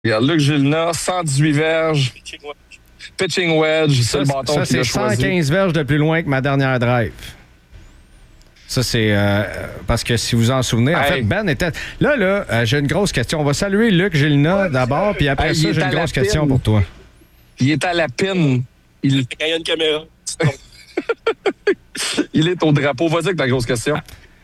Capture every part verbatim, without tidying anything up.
Regarde, Luc Gilna, cent dix-huit verges. Pitching wedge, c'est le bâton Ça, qu'il a c'est cent choisi. quinze verges de plus loin que ma dernière drive. Ça, c'est euh, parce que si vous en souvenez, en hey. fait, Ben était... Là, là, euh, j'ai une grosse question. On va saluer Luc Gilna d'abord, puis après Hey, ça, il j'ai est une à la grosse question pine. pour toi. Il est à la pine. Il, Quand il y a une caméra. il est au drapeau. Vas-y avec ta grosse question.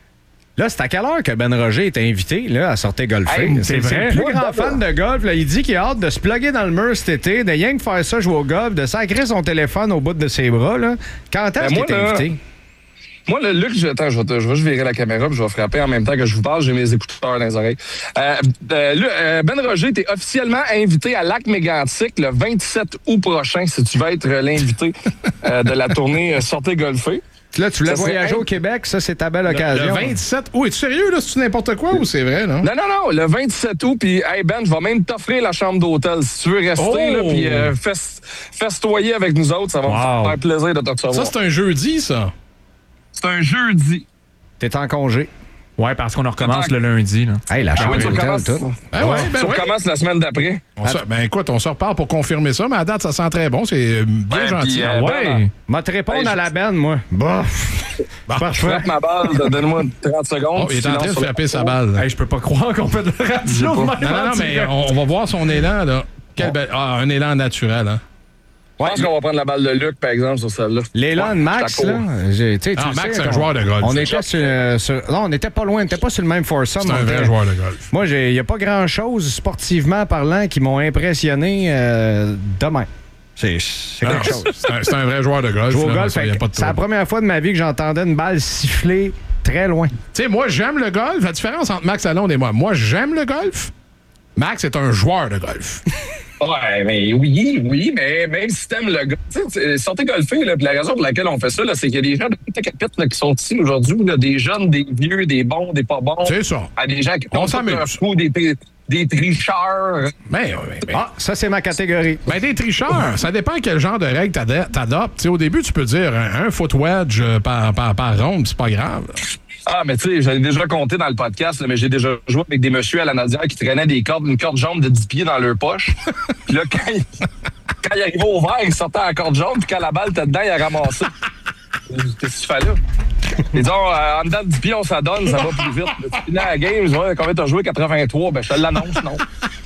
Là, c'est à quelle heure que Ben Roger est invité là, à sortir golfer? Hey, c'est c'est vrai. le plus Moi, grand d'abord. fan de golf. Là. Il dit qu'il a hâte de se plugger dans le mur cet été, de rien que faire ça, jouer au golf, de sacrer son téléphone au bout de ses bras. Là. Quand est-ce Ben, qu'il moi, est là, invité? Moi, le Luc, je, attends, je vais, te- je vais juste virer la caméra puis je vais frapper en même temps que je vous parle. J'ai mes écouteurs dans les oreilles. Euh, euh, le- euh, Ben Roger, t'es officiellement invité à Lac Mégantic le vingt-sept août prochain, si tu veux être l'invité euh, de la tournée euh, Sortez golfer. Là, tu voulais Ça serait voyager un- au Québec, ça, c'est ta belle Le, occasion. le vingt-sept. Oh, es-tu sérieux, là? C'est-tu n'importe quoi ou c'est vrai, non? Non, non, non, le vingt-sept août, puis hey Ben, je vais même t'offrir la chambre d'hôtel si tu veux rester, Oh! là, puis euh, fest- festoyer avec nous autres, ça va Wow. me faire plaisir de te recevoir. Ça, c'est un jeudi, ça. C'est un jeudi. T'es en congé. Ouais, parce qu'on en recommence Attends. le lundi. Là. Hey, la Ah chambre oui, tu d'hôtel, recommences, tout. Ben ouais, ben tu ouais. recommences la semaine d'après. On se- ben écoute, on se reparle pour confirmer ça, mais à date, ça sent très bon. C'est euh, bien Ouais, gentil. puis, euh, ouais. Ben, M'a te répondre Hey, à je- la benne, moi. Bof. Bon. Parfait. Frappe ma balle, donne-moi trente secondes. Oh, il est en sinon, train de sur le- frapper sa balle. là. Hey, je peux pas croire qu'on fait de la radio de même Non, non, en non, mais direct. on, on va voir son élan, là. Quel bel- ah, un élan naturel, hein. Je pense qu'on va prendre la balle de Luc, par exemple, sur celle-là. L'élan de Max, je là, t'accours. j'ai- tu sais, tu Ah, le Max, sais, c'est un on- joueur de golf. On était sur, euh, sur- non, on n'était pas loin, on n'était pas sur le même foursome. C'est un on vrai était- joueur de golf. Moi, il n'y a pas grand-chose, sportivement parlant, qui m'ont impressionné euh, demain. C'est c'est Ah, quelque chose. C'est un, c'est un vrai joueur de golf. Jouer au là, golf, ça, y a pas de c'est la trouble. première fois de ma vie que j'entendais une balle siffler très loin. Tu sais, moi, j'aime le golf. La différence entre Max Lalonde et moi, moi, j'aime le golf. Max est un joueur de golf. Ouais, mais oui, oui, mais même si t'aimes le golf, tu sais, sortez golfer, là, puis la raison pour laquelle on fait ça, là, c'est qu'il y a des gens de toute la capite là, qui sont ici aujourd'hui, là, des jeunes, des vieux, des bons, des pas bons. C'est ça. À des gens qui On ont s'amuse. un coup, des, tri- des tricheurs. Mais, mais, mais- Ah, ça, c'est ma catégorie. ben, des tricheurs, ça dépend quel genre de règles t'ade- t'adoptes. Tu sais, au début, tu peux dire un, un foot wedge euh, par, par, par ronde, c'est pas grave. Ah, mais tu sais, j'avais déjà compté dans le podcast, là, mais j'ai déjà joué avec des messieurs à la Nadière qui traînaient des cordes, une corde jaune de dix pieds dans leur poche. Puis là, quand ils, quand ils arrivaient au vert, ils sortaient la corde jaune, puis quand la balle était dedans, ils la ramassaient. Qu'est-ce que tu fais là? Ils disent, oh, euh, en dedans de dix pieds, on s'adonne, ça va plus vite. Tu finis la game, je dis, ouais, combien t'as joué? quatre-vingt-trois. Ben, je te l'annonce, non.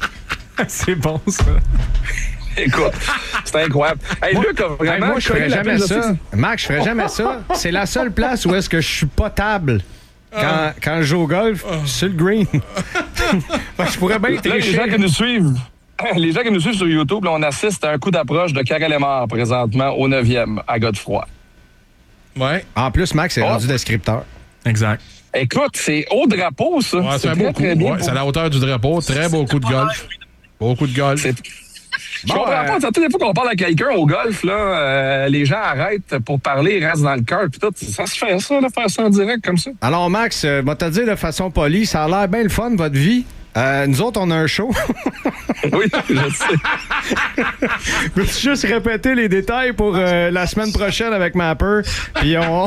C'est bon, ça. Écoute, c'est incroyable. Hey, Luc a Hey, vraiment moi, je ferais collé la jamais philosophie. ça. Max, je ferais jamais ça. C'est la seule place où est-ce que je suis potable quand, quand je joue au golf, sur le green. Fait que je pourrais bien Là, les tricher. gens qui nous suivent, les gens qui nous suivent sur YouTube, là, on assiste à un coup d'approche de Karel Lemar présentement au neuvième à Godefroy. Ouais. En plus, Max est Oh. rendu descripteur. Exact. Écoute, c'est haut drapeau, ça. Ouais, c'est un très, beau coup. très bien. Ouais, c'est à la hauteur du drapeau. Très beau coup de golf. Beau coup de golf. C'est- Je Bon, comprends euh, pas. Toutes les fois qu'on parle à quelqu'un au golf, là, euh, les gens arrêtent pour parler, ils restent dans le cœur. Puis tout, ça se fait, ça, là, faire ça en direct comme ça. Alors, Max, euh, moi, te dire de façon polie, ça a l'air bien le fun, votre vie. Euh, nous autres, on a un show. Oui, je sais. Peux-tu juste répéter les détails pour euh, la semaine prochaine avec Mapper? Puis on...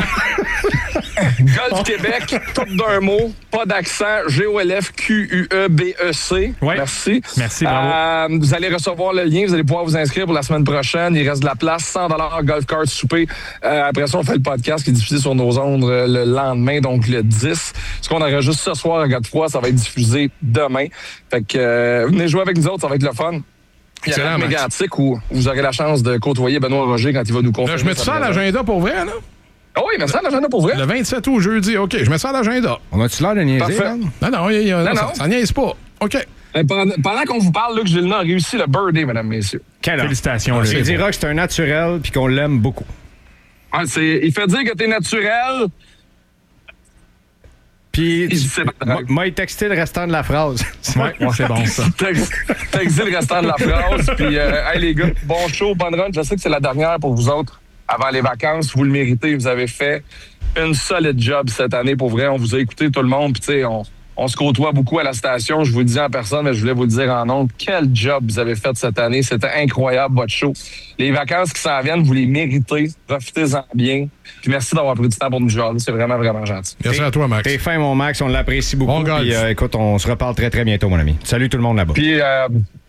Golf Québec, tout d'un mot, pas d'accent, G O L F Q U E B E C. Ouais. Merci. Merci, bravo. Euh, vous allez recevoir le lien, vous allez pouvoir vous inscrire pour la semaine prochaine. Il reste de la place, cent dollars golf cart souper. Euh, après ça, on fait le podcast qui est diffusé sur nos ondes euh, le lendemain, donc le dix. Ce qu'on enregistre ce soir à Godefroy, ça va être diffusé demain. Fait que euh, venez jouer avec nous autres, ça va être le fun. Il y a Excellent, un Max. mégantique où vous aurez la chance de côtoyer Benoît Roger quand il va nous Là, confirmer. je mets sa ça à présence. l'agenda pour vrai, là? Ah oui, mais ça, l'agenda pour vrai. Le vingt-sept août, jeudi. OK, je mets ça à l'agenda. On a-tu l'air de niaiser, Parfait. man? Non, non, il y a- Non, ça, non. ça niaise pas. OK. Eh, Pendant, pendant qu'on vous parle, Luc Gilna a réussi le birdie, mesdames, messieurs. Quel homme. Félicitations, Il Luc. dira que c'est un naturel puis qu'on l'aime beaucoup. Ah, c'est, il fait dire que t'es naturel. Puis, Il dit c'est pas moi, grave. moi, il texté le restant de la phrase. Ouais, ouais, c'est bon, ça. T'as t'as exilé le restant de la phrase. Puis, euh, hey, les gars, bon show, bonne run. Je sais que c'est la dernière pour vous autres avant les vacances. Vous le méritez. Vous avez fait une solide job cette année. Pour vrai, on vous a écouté tout le monde. Puis, tu sais, on, on se côtoie beaucoup à la station. Je vous le dis en personne, mais je voulais vous le dire en ondes. Quel job vous avez fait cette année. C'était incroyable, votre show. Les vacances qui s'en viennent, vous les méritez. Profitez-en bien. Puis, merci d'avoir pris du temps pour nous jaser. C'est vraiment, vraiment gentil. Merci à toi, Max. T'es fin, mon Max, on l'apprécie beaucoup. Bon golf. Puis, euh, écoute, on se reparle très, très bientôt, mon ami. Salut tout le monde là-bas. Puis, euh,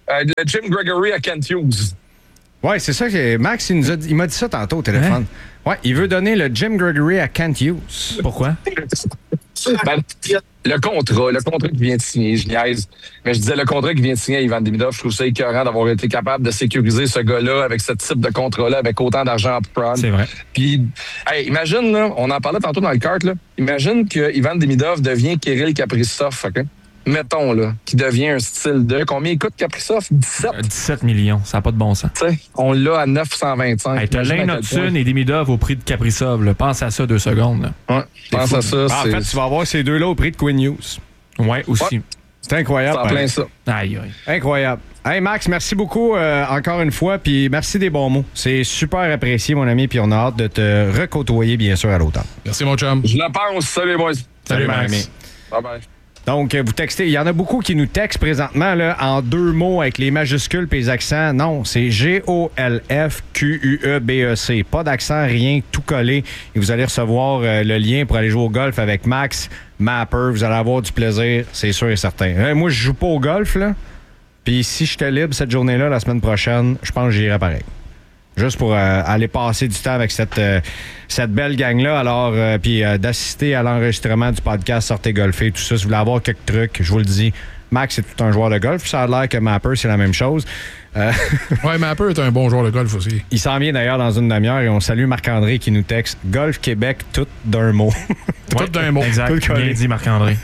Euh, le Jim Gregory à Kent Hughes. Ouais, c'est ça que Max, il, nous a dit- il m'a dit ça tantôt au téléphone. Hein? Ouais, il veut donner le Jim Gregory à Kent Hughes. Pourquoi? Ben, le contrat, le contrat qui vient de signer, je niaise. Mais je disais, le contrat qui vient de signer à Ivan Demidov, je trouve ça écœurant d'avoir été capable de sécuriser ce gars-là avec ce type de contrat-là, avec autant d'argent upfront. C'est vrai. Puis, hey, imagine, là, on en parlait tantôt dans le kart, là, imagine que Ivan Demidov devient Kirill Kaprizov, OK? Mettons, là, qui devient un style de... Combien il coûte Kaprizov? dix-sept. Euh, dix-sept millions, ça n'a pas de bon sens. Tu sais, on l'a à neuf cent vingt-cinq. Hey, t'as Imagine Lane à quel point. Hudson et Demidov au prix de Kaprizov. Là. Pense à ça deux secondes. Là. Ouais, pense à ça. Ah, en c'est fait, tu vas avoir ces deux-là au prix de Quinn Hughes. Ouais, aussi. Ouais. C'est incroyable. c'est en pareil. plein ça. Aïe, aïe. Incroyable. Hey Max, merci beaucoup euh, encore une fois, puis merci des bons mots. C'est super apprécié, mon ami, puis on a hâte de te recôtoyer, bien sûr, à l'automne. Merci, mon chum. Je la pense. Salut, les boys. Salut, mon Max. ami. Bye-bye. Donc, euh, vous textez. Il y en a beaucoup qui nous textent présentement là, en deux mots avec les majuscules et les accents. Non, c'est G O L F Q U E B E C. Pas d'accent, rien, tout collé. Et vous allez recevoir euh, le lien pour aller jouer au golf avec Max Mapper. Vous allez avoir du plaisir, c'est sûr et certain. Euh, moi, je joue pas au golf, là. Puis si j'étais libre cette journée-là, la semaine prochaine, je pense que j'irais pareil. Juste pour euh, aller passer du temps avec cette, euh, cette belle gang-là. Alors, euh, puis euh, d'assister à l'enregistrement du podcast Sortez golfer, tout ça. Si vous voulez avoir quelques trucs, je vous le dis, Max est tout un joueur de golf. Ça a l'air que Mapper, c'est la même chose. Euh, Ouais, Mapper est un bon joueur de golf aussi. il s'en vient d'ailleurs dans une demi-heure et on salue Marc-André qui nous texte Golf Québec, tout d'un mot. Tout d'un mot. Exact. Tout collé. Bien dit, Marc-André.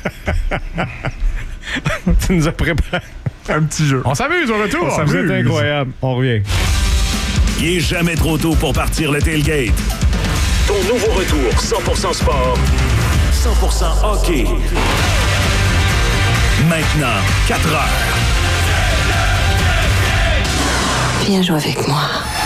Tu nous as préparé. Un petit jeu. On s'amuse au retour. Ça vous est incroyable. On revient. Il est jamais trop tôt pour partir le tailgate. Ton nouveau retour cent pour cent sport, cent pour cent hockey. Maintenant, quatre heures. Viens jouer avec moi.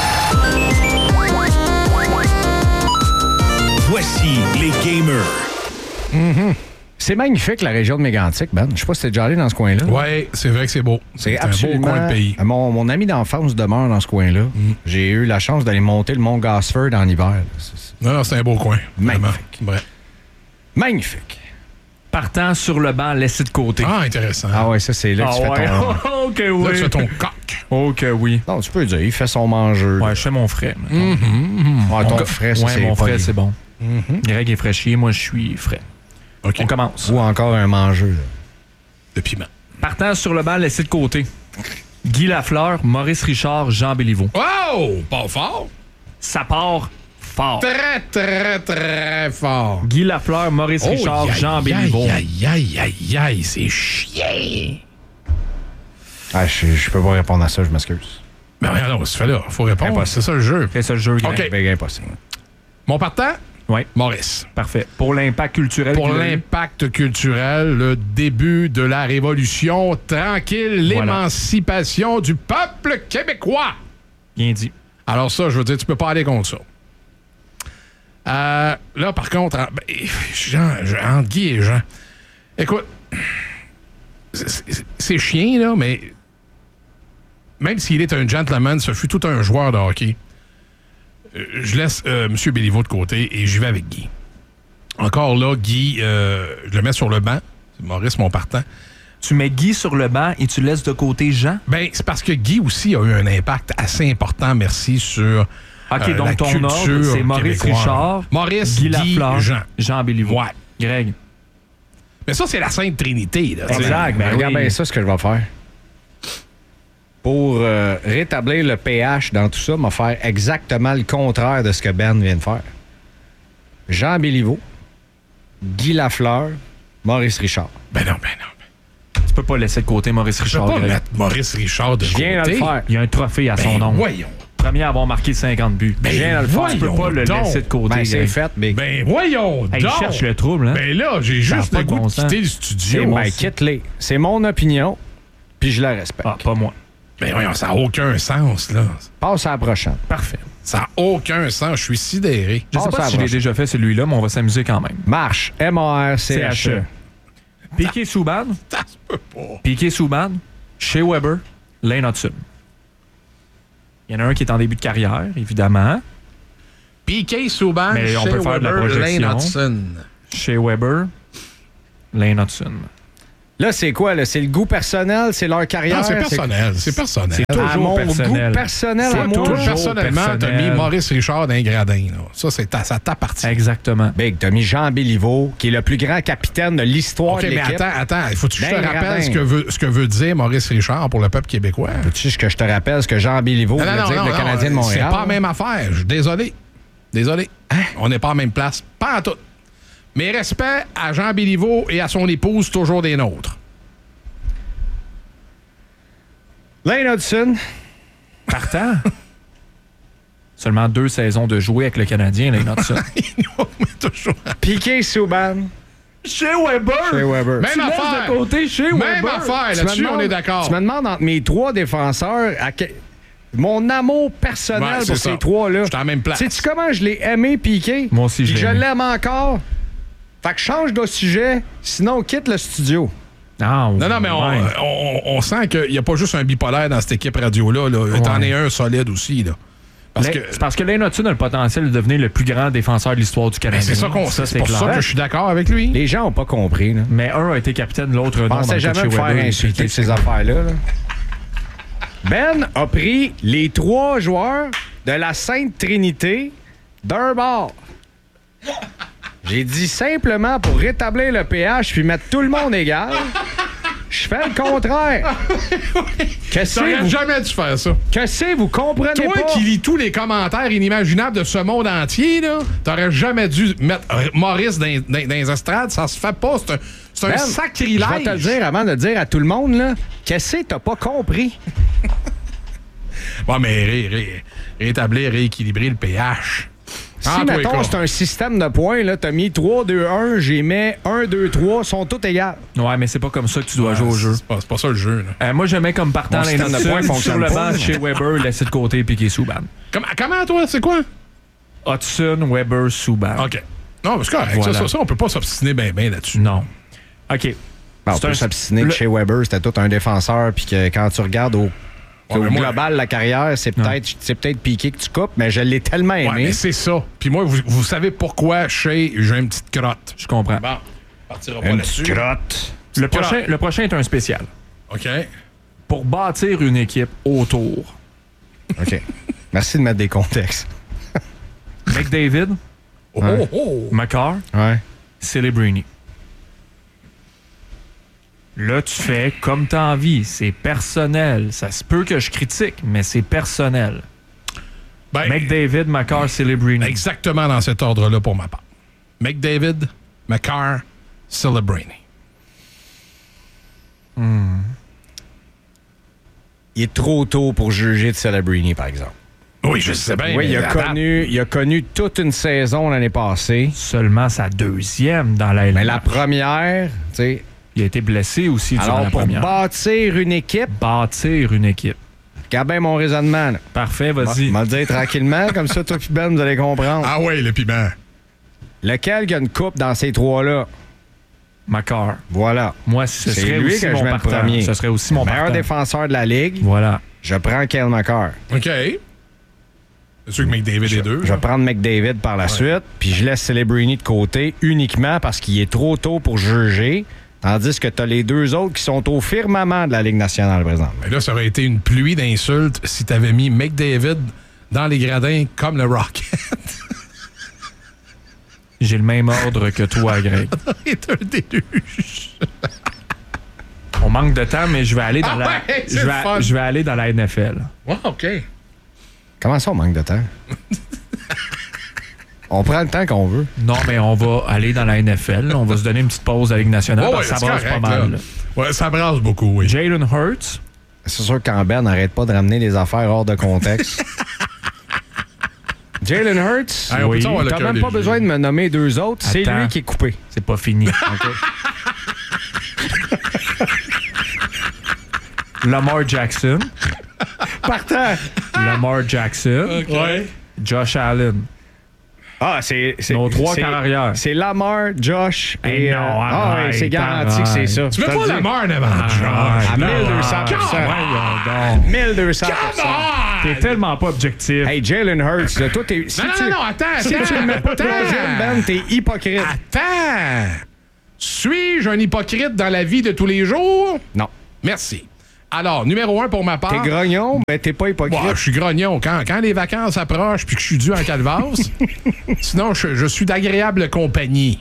Voici les gamers. Mm-hmm. C'est magnifique, la région de Mégantic, Ben. Je sais pas si t'es déjà allé dans ce coin-là. Ouais, c'est vrai que c'est beau. C'est un absolument... beau coin de pays. Mon, mon ami d'enfance demeure dans ce coin-là. Mm. J'ai eu la chance d'aller monter le mont Gosford en hiver. C'est- c'est Non, non, c'est un beau coin. Vraiment. Magnifique. Ouais. magnifique. Partant sur le banc, laissé de côté. Ah, intéressant. Ah ouais, ça, c'est là que Ah tu ouais. fais ton... OK, Là, oui. tu fais ton coq. OK, oui. Non, tu peux dire, il fait son mangeur. Ouais, je fais mon frais. Ouais, ton Mon- frais, ça, ouais, c'est mon pas frais, les- c'est bon. Greg est fraîchier, moi, je suis frais. OK. On commence. Ou encore un mangeur. De piment. Partant sur le banc, laissé de côté. Guy Lafleur, Maurice Richard, Jean Béliveau. Oh! Pas fort. Ça part fort. Très, très, très fort. Guy Lafleur, Maurice Richard, Oh, aïe, Jean aïe, Béliveau. Aïe, aïe, aïe, aïe, c'est chien. Ah, je, je peux pas répondre à ça, je m'excuse. Mais rien, non, c'est fait là. Faut répondre. Impossible. C'est ça le jeu. C'est ça le jeu, Greg. OK. Ben, impossible. Mon partant? Oui, Maurice. parfait. Pour l'impact culturel. Pour qu'il a eu. l'impact culturel, le début de la révolution tranquille, Voilà. l'émancipation du peuple québécois. Bien dit. Alors ça, je veux dire, tu peux pas aller contre ça. Euh, là, par contre, en- ben, Jean, Jean, entre Guy et Jean, écoute, c'est- c'est c'est chien, là, mais même s'il est un gentleman, ce fut tout un joueur de hockey. Euh, Je laisse euh, M. Béliveau de côté et j'y vais avec Guy. Encore là, Guy, euh, je le mets sur le banc. C'est Maurice, mon partant. Tu mets Guy sur le banc et tu laisses de côté Jean. Ben, c'est parce que Guy aussi a eu un impact assez important, merci, sur OK, euh, donc la ton culture ordre, c'est Maurice québécoise. Richard, Maurice, Guy Guy, Lafleur, Jean. Jean Béliveau. Ouais. Greg. Mais ça, c'est la Sainte Trinité. Là, tu sais. Exact. Ben Regarde oui. bien ça, ce que je vais faire. Pour euh, rétablir le pH dans tout ça, m'a faire exactement le contraire de ce que Ben vient de faire. Jean Béliveau, Guy Lafleur, Maurice Richard. Ben non, ben non. Tu peux pas laisser de côté Maurice Je vais Richard. pas Greg. mettre Maurice Richard de Je viens de côté. le faire. Il y a un trophée à son Ben nom. voyons. Premier à avoir marqué cinquante buts. Ben Je viens de le faire. Tu peux voyons pas le donc. laisser de côté. Ben, c'est Greg. fait, mais Ben voyons Hey, il donc. cherche le trouble, hein? Ben là, j'ai Ça a juste pas le de goût bon de quitter le c'est studio. ben, quitte-les. C'est mon opinion, puis je la respecte. Ah, pas moi. Ben voyons, ça n'a aucun sens, là. Passe à la prochaine. Parfait. Ça n'a aucun sens. Je suis sidéré. Je sais Passe à pas la si je l'ai prochaine. déjà fait celui-là, mais on va s'amuser quand même. Marche. M A R C H E. Piqué Souban, Ça se peut pas. Piqué Souban, Shea Weber, Lane Hudson. Il y en a un qui est en début de carrière, évidemment. Piqué Souban, Mais on Shea peut faire de la Weber, projection. Lane Hudson. Shea Weber, Lane Hudson. Là, c'est quoi? Là? C'est le goût personnel? C'est leur carrière? Non, c'est personnel. C'est personnel. C'est À toujours mon personnel. goût personnel C'est à moi? toujours Personnellement, t'as personnel. mis Maurice Richard dans les gradins. Là. Ça, c'est ta, ça t'appartient. Exactement. Big, t'as mis Jean Béliveau, qui est le plus grand capitaine de l'histoire OK, de mais l'équipe. attends, attends. Il faut que je te Ben rappelle gradin. ce que, veut, ce que veut dire Maurice Richard pour le peuple québécois. Tu sais ce que je te rappelle, ce que Jean Béliveau Non, veut non, non, dire, non, le Canadien non, de Montréal. c'est pas la même affaire. Je suis désolé. Désolé. On n'est pas en même place. Pas en tout. Mais respect à Jean Béliveau et à son épouse, toujours des nôtres. Lane Hudson. Partant. Seulement deux saisons de jouer avec le Canadien, Lane Hudson. toujours. Piqué Souban. Chez Weber. Chez Weber. Même Tu laisses affaire. de côté chez Même Weber. affaire. Tu me Là-dessus, on demandes- est d'accord. Tu me demandes entre mes trois défenseurs à que- mon amour personnel Ouais, c'est pour ça. ces trois-là. Je suis à la même place. Sais-tu comment je l'ai aimé, Piqué? Moi aussi, je Puis l'ai je aimé. l'aime encore. Fait que change de sujet, sinon quitte le studio. Ah, Non, non, mais on, ouais. on, on sent qu'il n'y a pas juste un bipolaire dans cette équipe radio-là. Là. T'en es un solide aussi. Là. Parce Lane- que C'est parce que Lane Hudson a le potentiel de devenir le plus grand défenseur de l'histoire du ben, Canadien. c'est ça qu'on Ça, c'est pour clair. ça que je suis d'accord avec lui. Les gens n'ont pas compris. Là. Mais un a été capitaine, l'autre non. Je dans pensais le cas de jamais me chez faire Weber. insulter de ces affaires-là. là. Ben a pris les trois joueurs de la Sainte Trinité d'un bord. J'ai dit simplement pour rétablir le P H puis mettre tout le monde égal. Je fais le contraire. Qu'est-ce T'aurais que vous, jamais dû faire ça. qu'est-ce que vous comprenez Toi pas? qui lis tous les commentaires inimaginables de ce monde entier, là, t'aurais jamais dû mettre euh, Maurice dans, dans- dans les estrades. Ça se fait pas. C'est un, c'est un Ben, sacrilège. Je vais te le dire avant de dire à tout le monde, là, qu'est-ce que t'as pas compris? Bon, mais ré, ré- rétablir, rééquilibrer le P H. Si, En tous les mettons, cas. c'est un système de points, là, t'as mis trois, deux, un, j'ai mis un, deux, trois, sont tous égales. Ouais, mais c'est pas comme ça que tu dois jouer au jeu. C'est pas, c'est pas ça le jeu. Là. Euh, moi, je mets comme partant Mon Lane système de points Hudson sur fonctionne le pas. banc chez Weber, laissé de côté, Piqué Souban. Comment, comment toi, c'est quoi? Hudson, Weber, Souban. OK. Non, mais c'est correct. Voilà. Ça, ça, ça, on peut pas s'obstiner bien ben là-dessus. Non. OK. Ben, on C'est peut un- s'obstiner le- que chez Weber, c'était tout un défenseur, puis que quand tu regardes au, Ouais, au mais moi- global la carrière, c'est peut-être c'est peut-être Piqué que tu coupes, mais je l'ai tellement Ouais, aimé. mais c'est ça. Puis moi, vous, vous savez pourquoi chez j'ai une petite crotte. Je comprends. Bon, on partira pas Une là-dessus. petite crotte. Le prochain, le prochain est un spécial. OK. Pour bâtir une équipe autour, OK. Merci de mettre des contextes. McDavid, Oh, Ouais. oh, oh. McCarr, Ouais. Celebrini. Là, tu fais comme t'as envie. C'est personnel. Ça se peut que je critique, mais c'est personnel. Ben, McDavid, McCarr, Celebrini. exactement dans cet ordre-là pour ma part. McDavid, McCarr, Celebrini. Il est trop tôt pour juger de Celebrini, par exemple. Oui, je sais bien. oui, il mais a, attends. connu, il a connu toute une saison l'année passée. Seulement sa deuxième dans la L N H. Mais la première, tu sais. Il a été blessé aussi durant Alors, la pour première. bâtir une équipe, Bâtir une équipe. regarde bien mon raisonnement. Là. Parfait, vas-y. Je vais le dire tranquillement, comme ça, toi et Ben, vous allez comprendre. Ah ouais, le piment. Lequel qui a une coupe dans ces trois-là? McCarr. Voilà. Moi, ce C'est serait lui aussi que mon je mets le partant. premier. Ce serait aussi mon Meilleur partant. défenseur de la Ligue, Voilà. je prends Kyle McCarr. OK. C'est sûr que McDavid est deux. Je vais prendre McDavid par la suite, puis je laisse Celebrini de côté uniquement parce qu'il est trop tôt pour juger, tandis que tu as les deux autres qui sont au firmament de la Ligue nationale présentement. Mais là, ça aurait été une pluie d'insultes si t'avais mis McDavid dans les gradins comme le Rocket. J'ai le même ordre que toi, Greg. C'est un déluge. On manque de temps, mais je vais aller dans Ah la. ouais, c'est je, le vais, fun. je vais aller dans la N F L. Ouais, OK. Comment ça, on manque de temps? On prend le temps qu'on veut. Non, mais on va aller dans la N F L. On va se donner une petite pause à la Ligue nationale Ouais, parce que ouais, ça brasse c'est pas correct, mal. là. Ouais, ça brasse beaucoup, oui. Jalen Hurts, C'est sûr que quand Ben n'arrête pas de ramener des affaires hors de contexte. Jalen Hurts, Hey, on peut-tu avoir le t'as cœur même pas léger? besoin de me nommer deux autres, c'est Attends. lui qui est coupé. c'est pas fini. Lamar Jackson. Partant! Lamar Jackson. Ouais. Josh Allen. Ah, c'est. c'est- Nos trois c'est- carrières. C'est Lamar, Josh Eh et. non, euh, ah, arrête, ouais, c'est garanti que c'est ça. Tu veux Je te pas le la dis. mort devant Ah, Josh? À non. mille deux cents pour cent. Voyons donc. mille deux cents pour cent. T'es tellement pas objectif. Hey, Jalen Hurts, là, toi, t'es. Si Non, tu, non, non, attends, si attends, tu le mets pas attends. troisième, Ben, t'es hypocrite. Attends! Suis-je un hypocrite dans la vie de tous les jours? Non. Merci. Alors, numéro un pour ma part. T'es grognon, mais t'es pas hypocrite. Bon, je suis grognon. Quand, quand les vacances approchent puis que je suis dû en calvasse, sinon, je, je suis d'agréable compagnie.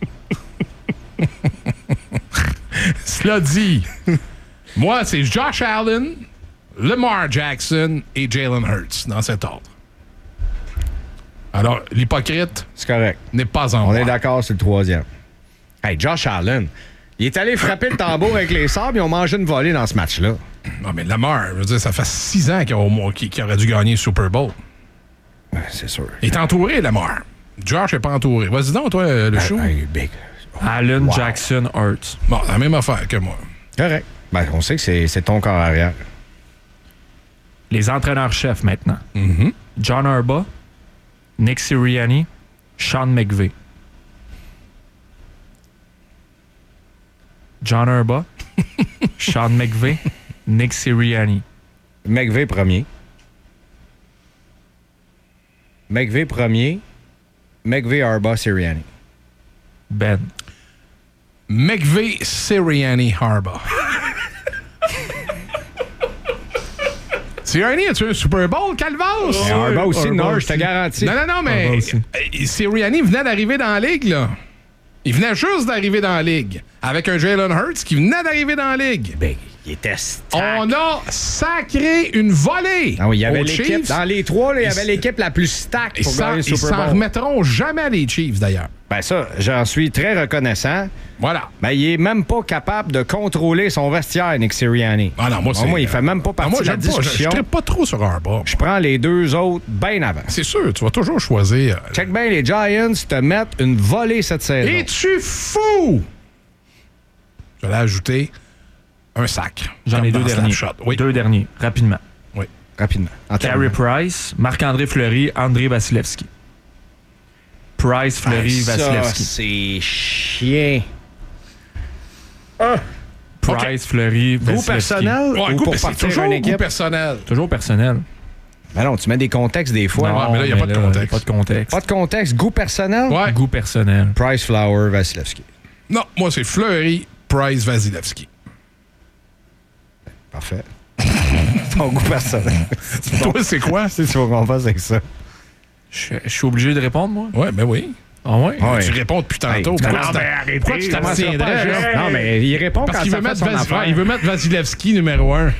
Cela dit, moi, c'est Josh Allen, Lamar Jackson et Jalen Hurts, dans cet ordre. Alors, l'hypocrite C'est correct. n'est pas en On moi. est d'accord, c'est le troisième. Hey, Josh Allen, il est allé frapper le tambour avec les sabres, ils ont mangé une volée dans ce match-là. Non, mais Lamar, je veux dire, ça fait six ans qu'il, a- qu'il- qu'il aurait dû gagner le Super Bowl. Ouais, c'est sûr. Il est entouré, Lamar. Josh n'est pas entouré. Vas-y donc, toi, le chou. Hey, big. Allen, Wow. Jackson, Hurts. Bon, la même affaire que moi. Correct. Ben, on sait que c'est, c'est ton corps arrière. Les entraîneurs-chefs maintenant. Mm-hmm. John Harbaugh, Nick Sirianni, Sean McVay. John Harbaugh, Sean McVay, Nick Sirianni. McVay premier. McVay premier. McVay, Harbaugh, Sirianni. Ben. McVay, Sirianni, Harbaugh. Sirianni, as-tu un Super Bowl, Calvas? Et Harbaugh aussi, Harbaugh non, aussi. je te garantis. Non, non, non, mais Harbaugh aussi. euh, Sirianni venait d'arriver dans la ligue, là. Il venait juste d'arriver dans la ligue. Avec un Jalen Hurts qui venait d'arriver dans la ligue. Ben, il était stack. On a sacré une volée. Ah oui, il y avait aux l'équipe. Chiefs. Dans les trois, là, il y Ils avait l'équipe la plus stack Ils pour s'en- gagner le ils Super s'en Bowl. remettront jamais, les Chiefs, d'ailleurs. Ben ça, j'en suis très reconnaissant. Voilà. Mais il est même pas capable de contrôler son vestiaire, Nick Sirianni. Ah non, moi, c'est... Moi, il fait même pas Ah, partie moi, de la j'aime pas. Je- discussion. Je ne pas trop sur Harbaugh. Je prends les deux autres bien avant. C'est sûr, tu vas toujours choisir... euh, Check bien, les Giants te mettent une volée cette saison. Es-tu fou? Je vais ajouter un sac. J'en Comme ai deux dans derniers. Snapshot. Oui. Deux derniers, rapidement. Oui. Rapidement. En Carey Price, Marc-André Fleury, André Vasilevski. Price, Fleury, Ça, Vasilevski. c'est chien. Price, Fleury, Goût Vasilevski. personnel Ouais, ou goût, pour mais c'est partir toujours une goût équipe? personnel. Toujours personnel. Ben non, tu mets des contextes des fois. Non, mais là, il y a pas de contexte. Pas de contexte. Pas de contexte. Goût personnel? Ouais. Goût personnel. Price, Flower, Vasilevski. Non, moi, c'est Fleury, Price, Vasilevski. Parfait. Ton goût personnel. Toi, c'est quoi? C'est ce qu'on fasse avec ça. Je je suis obligé de répondre, moi? Ouais, ben oui. Ah ouais? Ah ouais. Tu réponds depuis tantôt. Hey, Pourquoi non, tu t'en- ben, arrêtez. pourquoi tu Commencera pas t'abstiendrais? à juste- là? Non, mais il répond Parce quand qu'il ça veut, fait mettre son Vas- affaire. ouais, il veut mettre Vasilevski numéro un.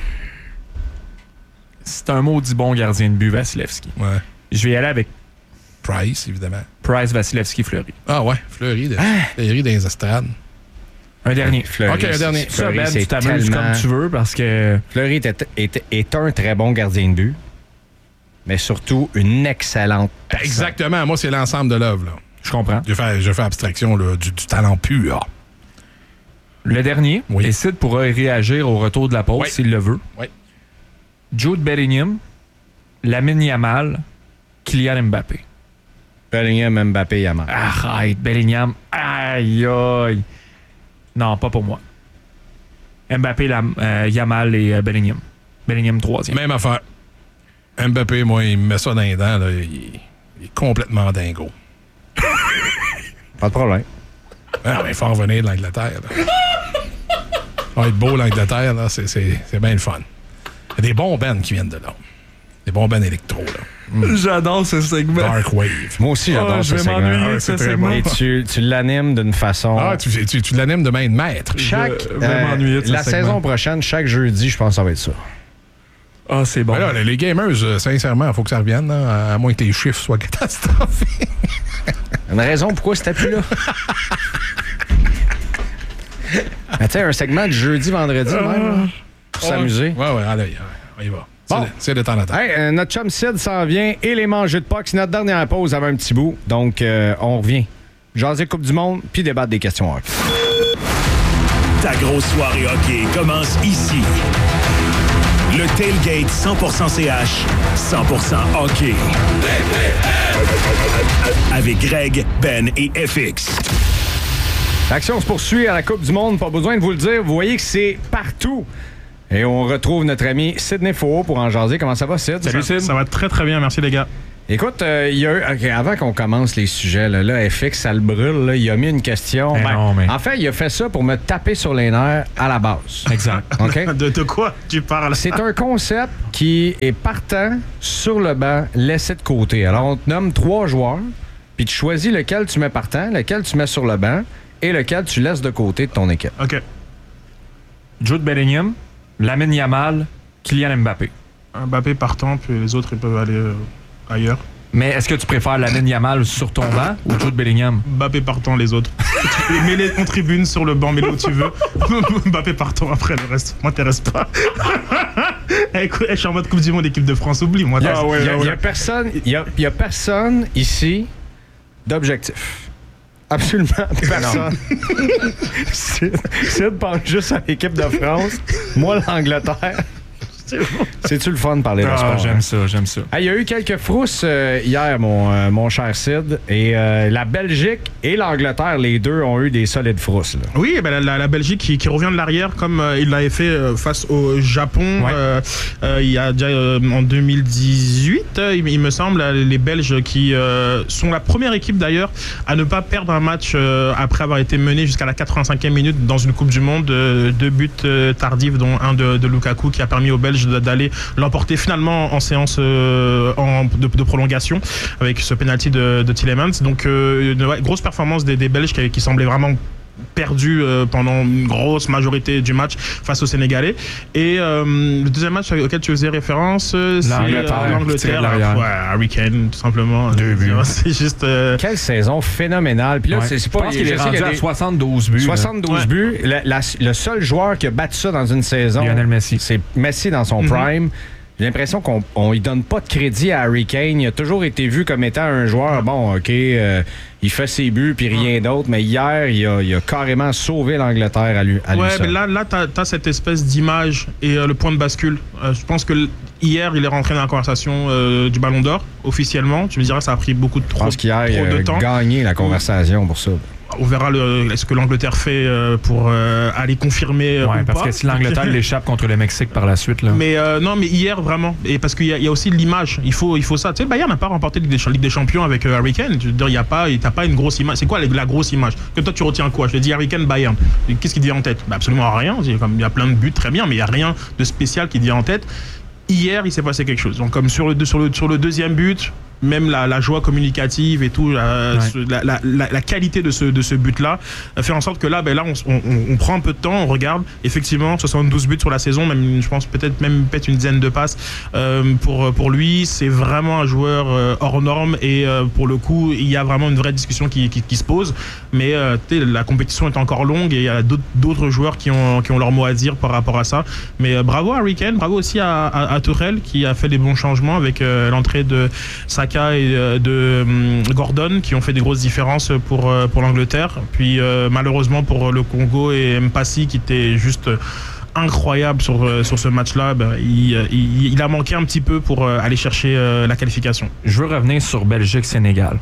C'est un maudit bon gardien de but, Vasilevski. Ouais. Je vais y aller avec Price, évidemment. Price, Vasilevski, Fleury. Ah ouais, Fleury, de, Fleury dans les estrades. Un dernier. Fleury, Ok, un dernier. Ça, Fleury, Ben, c'est tu t'amuses tellement- comme tu veux parce que Fleury est, est- est un très bon gardien de but, mais surtout une excellente personne. Exactement. Moi, c'est l'ensemble de l'œuvre. là. je comprends. Je fais, je fais abstraction là, du, du talent pur. Le dernier, Oui. et Sid pourra y réagir au retour de la pause Oui. s'il le veut. Oui. Jude Bellingham, Lamine Yamal, Kylian Mbappé. Bellingham, Mbappé, Yamal. Arrête, Bellingham. Aïe, aïe. Non, pas pour moi. Mbappé, Lam- euh, Yamal et euh, Bellingham. Bellingham troisième. Même affaire. Mbappé, moi, il me met ça dans les dents. Là, il, il est complètement dingo. Pas de problème. Ah, mais il faut en revenir de l'Angleterre. là. Ah, être beau, l'Angleterre, là, c'est, c'est, c'est bien le fun. Il y a des bons bands qui viennent de là. Des bons bands électro. Là. J'adore ce segment. Dark Wave. Moi aussi, j'adore Oh, ce je vais segment. m'ennuyer Ah, de c'est ce très segment. bon. Et tu, tu l'animes d'une façon... Ah, tu, tu, tu l'animes de main de maître. chaque, Je vais m'ennuyer de ce la segment. saison prochaine, chaque jeudi, je pense que ça va être ça. Ah, c'est bon. Ben là, les gamers, euh, sincèrement, il faut que ça revienne, là, à moins que les chiffres soient catastrophiques. Une raison pourquoi c'était plus là. Mais tu sais, un segment de jeudi, vendredi, même, là, pour s'amuser. Ouais, ouais, allez, allez, on y va. C'est Bon. de- C'est de temps en temps. Hey, euh, notre chum Sid s'en vient et les mangeux de Puck. C'est notre dernière pause avant un petit bout. Donc, euh, on revient. Jaser Coupe du Monde, puis débattre des questions hockey. Ta grosse soirée hockey commence ici. Le Tailgate cent pour cent C H, cent pour cent hockey. Avec Greg, Ben et F X. L'action se poursuit à la Coupe du Monde. Pas besoin de vous le dire. Vous voyez que c'est partout. Et on retrouve notre ami Sidney Faux pour en jaser. Comment ça va, Sid? Salut, Sid. Ça va très très bien, merci les gars. Écoute, euh, il y a eu, okay, avant qu'on commence les sujets, là, là F X, ça le brûle, là, il a mis une question. Ben non, mais... En fait, il a fait ça pour me taper sur les nerfs à la base. Exact. Okay? De, de quoi tu parles? C'est un concept qui est partant sur le banc, laissé de côté. Alors, on te nomme trois joueurs, puis tu choisis lequel tu mets partant, lequel tu mets sur le banc et lequel tu laisses de côté de ton équipe. OK. Jude Bellingham, Lamine Yamal, Kylian Mbappé. Mbappé partant, puis les autres, ils peuvent aller euh, ailleurs. Mais est-ce que tu préfères Lamine Yamal sur ton banc ou Jude Bellingham? Mbappé partant, les autres. Mets-les en tribune, sur le banc, mets-les où tu veux. Mbappé partant, après, le reste m'intéresse pas. Écoute, je suis en mode Coupe du Monde, équipe de France, oublie, moi. Il n'y a, Ah ouais, y a, ouais. y a personne, y a, y a personne ici d'objectif. Absolument personne. Sid, Sid pense juste à l'équipe de France. Moi, l'Angleterre. C'est-tu le fun de parler de Ah, sport? j'aime hein? ça, j'aime ça. Il hey, y a eu quelques frousses euh, hier, mon, euh, mon cher Sid. Et euh, la Belgique et l'Angleterre, les deux, ont eu des solides frousses. Là. Oui, ben, la, la Belgique qui, qui revient de l'arrière comme euh, il l'avait fait euh, face au Japon Ouais. euh, euh, il y a déjà euh, en deux mille dix-huit, euh, il, il me semble, les Belges qui euh, sont la première équipe d'ailleurs à ne pas perdre un match euh, après avoir été mené jusqu'à la quatre-vingt-cinquième minute dans une Coupe du Monde. Euh, deux buts euh, tardifs, dont un de, de Lukaku qui a permis aux Belges d'aller l'emporter finalement en séance euh, en, de, de prolongation avec ce penalty de, de Tielemans. Donc euh, une ouais, grosse performance des, des Belges qui, qui semblaient vraiment perdu euh, pendant une grosse majorité du match face aux Sénégalais. Et euh, le deuxième match auquel tu faisais référence, euh, c'est L'Angleterre, euh, l'Angleterre. l'arrière. Ouais, Harry Kane, tout simplement. Deux buts. C'est juste... euh, Quelle saison phénoménale. Puis là, Ouais. c'est, c'est Je pas... pense qu'il est je sais rendu qu'il y a à des- soixante-douze buts. là. soixante-douze Ouais. buts. La- la- le seul joueur qui a battu ça dans une saison, Lionel Messi. c'est Messi dans son Mhm. prime. J'ai l'impression qu'on on lui donne pas de crédit à Harry Kane. Il a toujours été vu comme étant un joueur, bon, OK, euh, il fait ses buts puis rien d'autre, mais hier, il a, il a carrément sauvé l'Angleterre à lui, à lui Ouais, seul. mais là, là t'as as cette espèce d'image et euh, le point de bascule. Euh, je pense que l- hier, il est rentré dans la conversation euh, du Ballon d'Or, officiellement. Tu me dirais, ça a pris beaucoup de Je trop, pense qu'hier, il trop de a temps. gagné la conversation pour ça. On verra le, ce que l'Angleterre fait euh, pour euh, aller confirmer euh, Ouais, ou parce pas. que si l'Angleterre l'échappe contre le Mexique par la suite, là. Mais euh, non, mais hier vraiment, et parce qu'il y, a- il y a aussi l'image. Il faut, il faut ça. Tu sais, le Bayern n'a pas remporté la Ligue des, Ligue des Champions avec euh, Harry Kane. Je veux dire, il y a pas, t'as pas une grosse image. C'est quoi la, la grosse image? Que toi tu retiens quoi? Je te dis Harry Kane, Bayern. Et qu'est-ce qui te vient en tête? Bah, absolument rien. Il y a comme- il y a plein de buts, très bien, mais il y a rien de spécial qui te vient en tête. Hier, il s'est passé quelque chose. Donc, comme sur le, sur le, sur le deuxième but, même la, la joie communicative et tout, la, Ouais. ce- la, la, la, la qualité de ce, de ce but-là, euh, fait en sorte que là, ben là on, on, on prend un peu de temps, on regarde. Effectivement, soixante-douze buts sur la saison, même, je pense peut-être même peut-être une dizaine de passes euh, pour, pour lui. C'est vraiment un joueur euh, hors norme et euh, pour le coup, il y a vraiment une vraie discussion qui, qui, qui se pose. Mais euh, tu sais, la compétition est encore longue et il y a d'autres, d'autres joueurs qui ont, qui ont leur mot à dire par rapport à ça. Mais euh, bravo à Harry Kane, bravo aussi à, à, à Tourelle qui a fait des bons changements avec euh, l'entrée de Saka et euh, de hum, Gordon qui ont fait des grosses différences pour, euh, pour l'Angleterre. Puis euh, malheureusement pour le Congo et Mpassi qui était juste euh, incroyable sur, euh, sur ce match-là, ben, il, euh, il, il a manqué un petit peu pour euh, aller chercher euh, la qualification. Je veux revenir sur Belgique-Sénégal.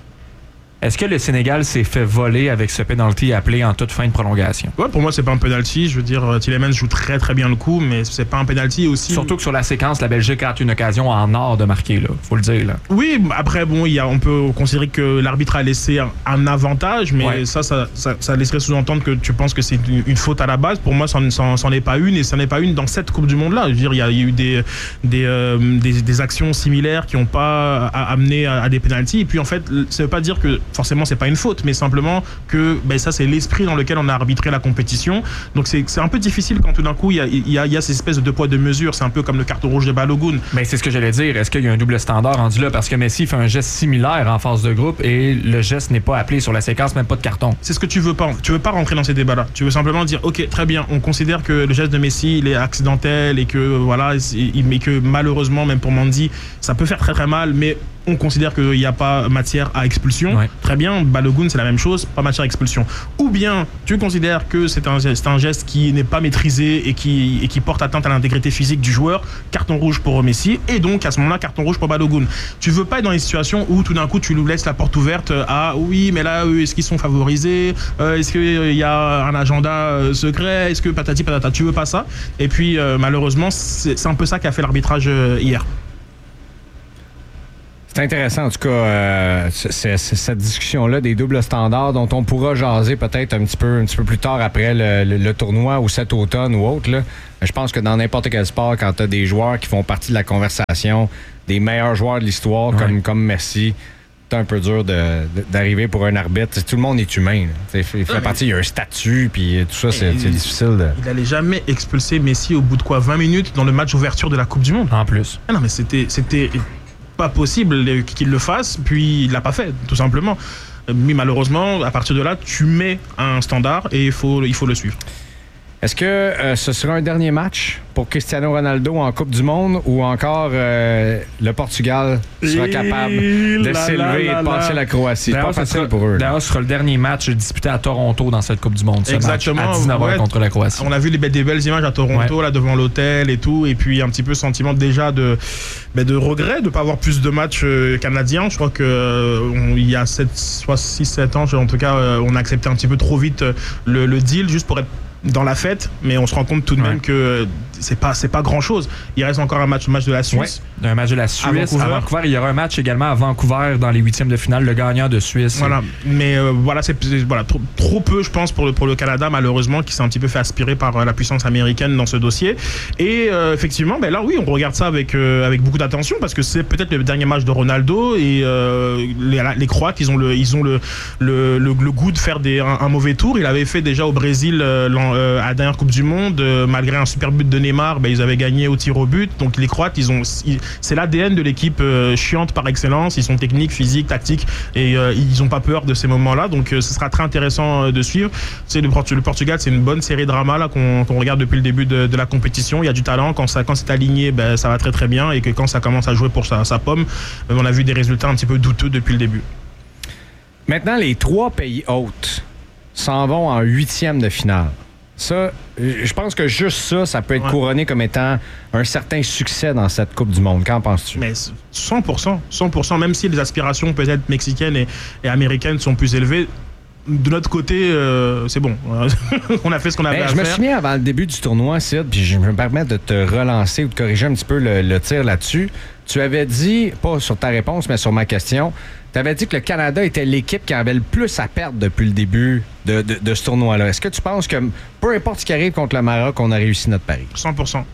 Est-ce que le Sénégal s'est fait voler avec ce penalty appelé en toute fin de prolongation? Ouais, pour moi, c'est pas un penalty. Je veux dire, euh, Tielemans joue très très bien le coup, mais c'est pas un penalty aussi. Surtout que sur la séquence, la Belgique a une occasion en or de marquer, là. Faut le dire, là. Oui, après, bon, il y a, on peut considérer que l'arbitre a laissé un, un avantage, mais Ouais. ça, ça, ça, ça laisserait sous-entendre que tu penses que c'est une, une faute à la base. Pour moi, ça n'en est pas une, et ça n'est pas une dans cette Coupe du Monde-là. Je veux dire, il y a, il y a eu des, des, euh, des, des actions similaires qui n'ont pas a- amené à, à des pénaltys. Et puis, en fait, ça veut pas dire que forcément, c'est pas une faute, mais simplement que ben, ça, c'est l'esprit dans lequel on a arbitré la compétition. Donc, c'est c'est un peu difficile quand tout d'un coup, il y a, il y a, il y a ces espèces de deux poids, deux mesures. C'est un peu comme le carton rouge de Balogun. Mais c'est ce que j'allais dire. Est-ce qu'il y a un double standard rendu là? Parce que Messi fait un geste similaire en phase de groupe et le geste n'est pas appelé sur la séquence, même pas de carton. C'est ce que tu veux pas. Tu veux pas rentrer dans ces débats-là. Tu veux simplement dire, ok, très bien, on considère que le geste de Messi, il est accidentel et que voilà, il- mais que malheureusement, même pour Mandy, ça peut faire très très mal, mais on considère qu'il n'y a pas matière à expulsion. Ouais. Très bien, Balogun, c'est la même chose, pas matière à expulsion. Ou bien, tu considères que c'est un, c'est un geste qui n'est pas maîtrisé et qui, et qui porte atteinte à l'intégrité physique du joueur, carton rouge pour Messi, et donc à ce moment-là, carton rouge pour Balogun. Tu veux pas être dans les situations où tout d'un coup, tu nous laisses la porte ouverte à oui, mais là, eux, est-ce qu'ils sont favorisés? Euh, Est-ce qu'il y a un agenda euh, secret? Est-ce que patati patata? Tu veux pas ça? Et puis, euh, malheureusement, c'est c'est un peu ça qu'a fait l'arbitrage euh, hier. C'est intéressant, en tout cas, euh, c'est, c'est, c'est cette discussion-là des doubles standards dont on pourra jaser peut-être un petit peu, un petit peu plus tard après le, le, le tournoi ou cet automne ou autre. Là. Je pense que dans n'importe quel sport, quand tu as des joueurs qui font partie de la conversation, des meilleurs joueurs de l'histoire ouais. comme, comme Messi, c'est un peu dur de, de, d'arriver pour un arbitre. Tout le monde est humain. Il fait non, partie, il y a un statut, puis tout ça, c'est, il, c'est difficile. De... Il n'allait jamais expulser Messi au bout de quoi vingt minutes dans le match d'ouverture de la Coupe du Monde. En plus. Ah non, mais c'était... c'était... pas possible qu'il le fasse, puis il l'a pas fait, tout simplement. Mais malheureusement, à partir de là, tu mets un standard et il faut, il faut le suivre. Est-ce que euh, ce sera un dernier match pour Cristiano Ronaldo en Coupe du Monde ou encore euh, le Portugal sera capable de s'élever et de passer la Croatie? C'est pas facile sera, pour eux. D'ailleurs, ce sera le dernier match disputé à Toronto dans cette Coupe du Monde. Ce Exactement. Match à dix-neuf heures ouais, contre la Croatie. On a vu des belles images à Toronto, ouais. là, devant l'hôtel et tout, et puis un petit peu sentiment déjà de, ben, de regret de ne pas avoir plus de matchs euh, canadiens. Je crois qu'il euh, y a six sept ans, en tout cas, euh, on a accepté un petit peu trop vite le, le deal juste pour être dans la fête, mais on se rend compte tout de ouais. même que c'est pas c'est pas grand chose. Il reste encore un match, match de la Suisse. Ouais. Un match de la Suisse à Vancouver. à Vancouver. Il y aura un match également à Vancouver dans les huitièmes de finale, le gagnant de Suisse. Voilà, et... mais euh, voilà, c'est, c'est voilà trop, trop peu, je pense, pour le pour le Canada malheureusement, qui s'est un petit peu fait aspirer par euh, la puissance américaine dans ce dossier. Et euh, effectivement, ben là oui, on regarde ça avec euh, avec beaucoup d'attention parce que c'est peut-être le dernier match de Ronaldo et euh, les, les Croates, ils ont le ils ont le le, le, le goût de faire des un, un mauvais tour. Il avait fait déjà au Brésil euh, Euh, à la dernière Coupe du Monde, euh, malgré un super but de Neymar, ben, ils avaient gagné au tir au but. Donc les Croates, ils ont, ils, c'est l'A D N de l'équipe euh, chiante par excellence. Ils sont techniques, physiques, tactiques, et euh, ils n'ont pas peur de ces moments-là. Donc euh, ce sera très intéressant euh, de suivre. C'est le, le Portugal, c'est une bonne série drama là qu'on, qu'on regarde depuis le début de, de la compétition. Il y a du talent. Quand ça, quand c'est aligné, ben, ça va très très bien, et que quand ça commence à jouer pour sa, sa pomme, ben, on a vu des résultats un petit peu douteux depuis le début. Maintenant, les trois pays hôtes s'en vont en huitième de finale. Ça, je pense que juste ça, ça peut être ouais. couronné comme étant un certain succès dans cette Coupe du Monde. Qu'en penses-tu? Mais cent pour cent, cent pour cent, même si les aspirations peut-être mexicaines et, et américaines sont plus élevées, de notre côté, euh, c'est bon. On a fait ce qu'on avait ben, à je faire. Je me souviens avant le début du tournoi, Sid, puis je me permets de te relancer ou de corriger un petit peu le, le tir là-dessus. Tu avais dit, pas sur ta réponse, mais sur ma question, tu avais dit que le Canada était l'équipe qui avait le plus à perdre depuis le début de, de, de ce tournoi-là. Est-ce que tu penses que, peu importe ce qui arrive contre le Maroc, on a réussi notre pari? cent pour cent.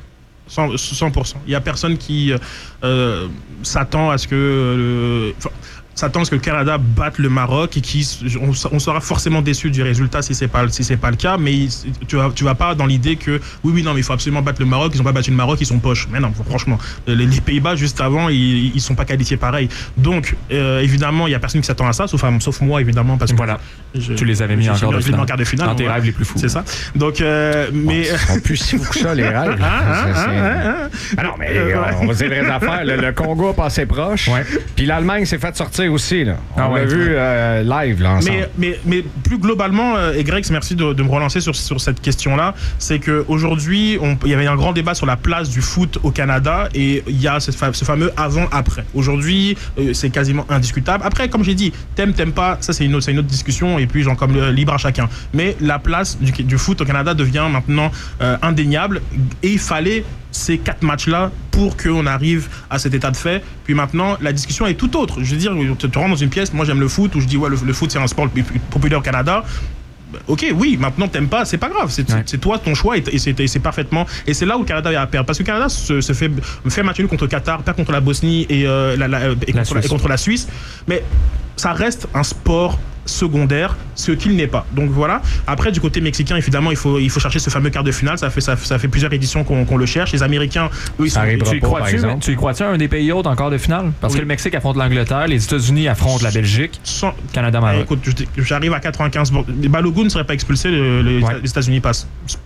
cent pour cent. Il n'y a personne qui euh, s'attend à ce que... Euh, s'attend à ce que le Canada batte le Maroc et qui on, on sera forcément déçu du résultat si c'est pas si c'est pas le cas, mais tu vas tu vas pas dans l'idée que oui oui non mais il faut absolument battre le Maroc, ils ont pas battu le Maroc, ils sont poches. Mais non, franchement, les, les Pays-Bas juste avant, ils, ils sont pas qualifiés pareil. Donc euh, évidemment, il y a personne qui s'attend à ça, sauf sauf moi évidemment, parce que voilà. Je, tu les avais mis en quart de finale. En quart de finale. Dans tes rêves les plus fous. C'est ça. Donc euh, mais bon, ils sont plus si fous que ça les rêves. Ah, ah, ah, ah, ah non mais euh, on va dire les vraies affaires. Le, le Congo a passé proche. Ouais. Puis l'Allemagne s'est fait sortir aussi là. On ah ouais, l'a vu euh, live là ensemble. Mais, mais, mais plus globalement, euh, et Greg, merci de, de me relancer sur, sur cette question-là, c'est qu'aujourd'hui, il y avait un grand débat sur la place du foot au Canada et il y a ce, ce fameux avant-après. Aujourd'hui, euh, c'est quasiment indiscutable. Après, comme j'ai dit, t'aimes, t'aimes pas, ça c'est une autre, c'est une autre discussion et puis genre comme le, libre à chacun. Mais la place du, du foot au Canada devient maintenant euh, indéniable et il fallait ces quatre matchs-là pour qu'on arrive à cet état de fait. Puis maintenant, la discussion est tout autre. Je veux dire, tu te rends dans une pièce, moi j'aime le foot, où je dis, ouais, le, le foot c'est un sport populaire au Canada. Ok, oui, maintenant t'aimes pas, c'est pas grave, c'est, ouais. c'est toi ton choix et, et, c'est, et c'est parfaitement. Et c'est là où le Canada a à perdre. Parce que le Canada se, se fait, fait match nul contre le Qatar, perd contre la Bosnie et, euh, la, la, et, la contre la, et contre la Suisse. Mais ça reste un sport secondaire, ce qu'il n'est pas. Donc voilà. Après, du côté mexicain, évidemment, il faut, il faut chercher ce fameux quart de finale. Ça fait, ça, ça fait plusieurs éditions qu'on, qu'on le cherche. Les Américains, eux, ils ça sont... Tu y crois-tu, tu y crois-tu un des pays hauts en quart de finale? Parce oui. que le Mexique affronte l'Angleterre, les États-Unis affrontent la Belgique, Sans... Canada, Maroc. Écoute, j'arrive à quatre-vingt-quinze. Balogun ne serait pas expulsé, le, le, ouais. les États-Unis passent.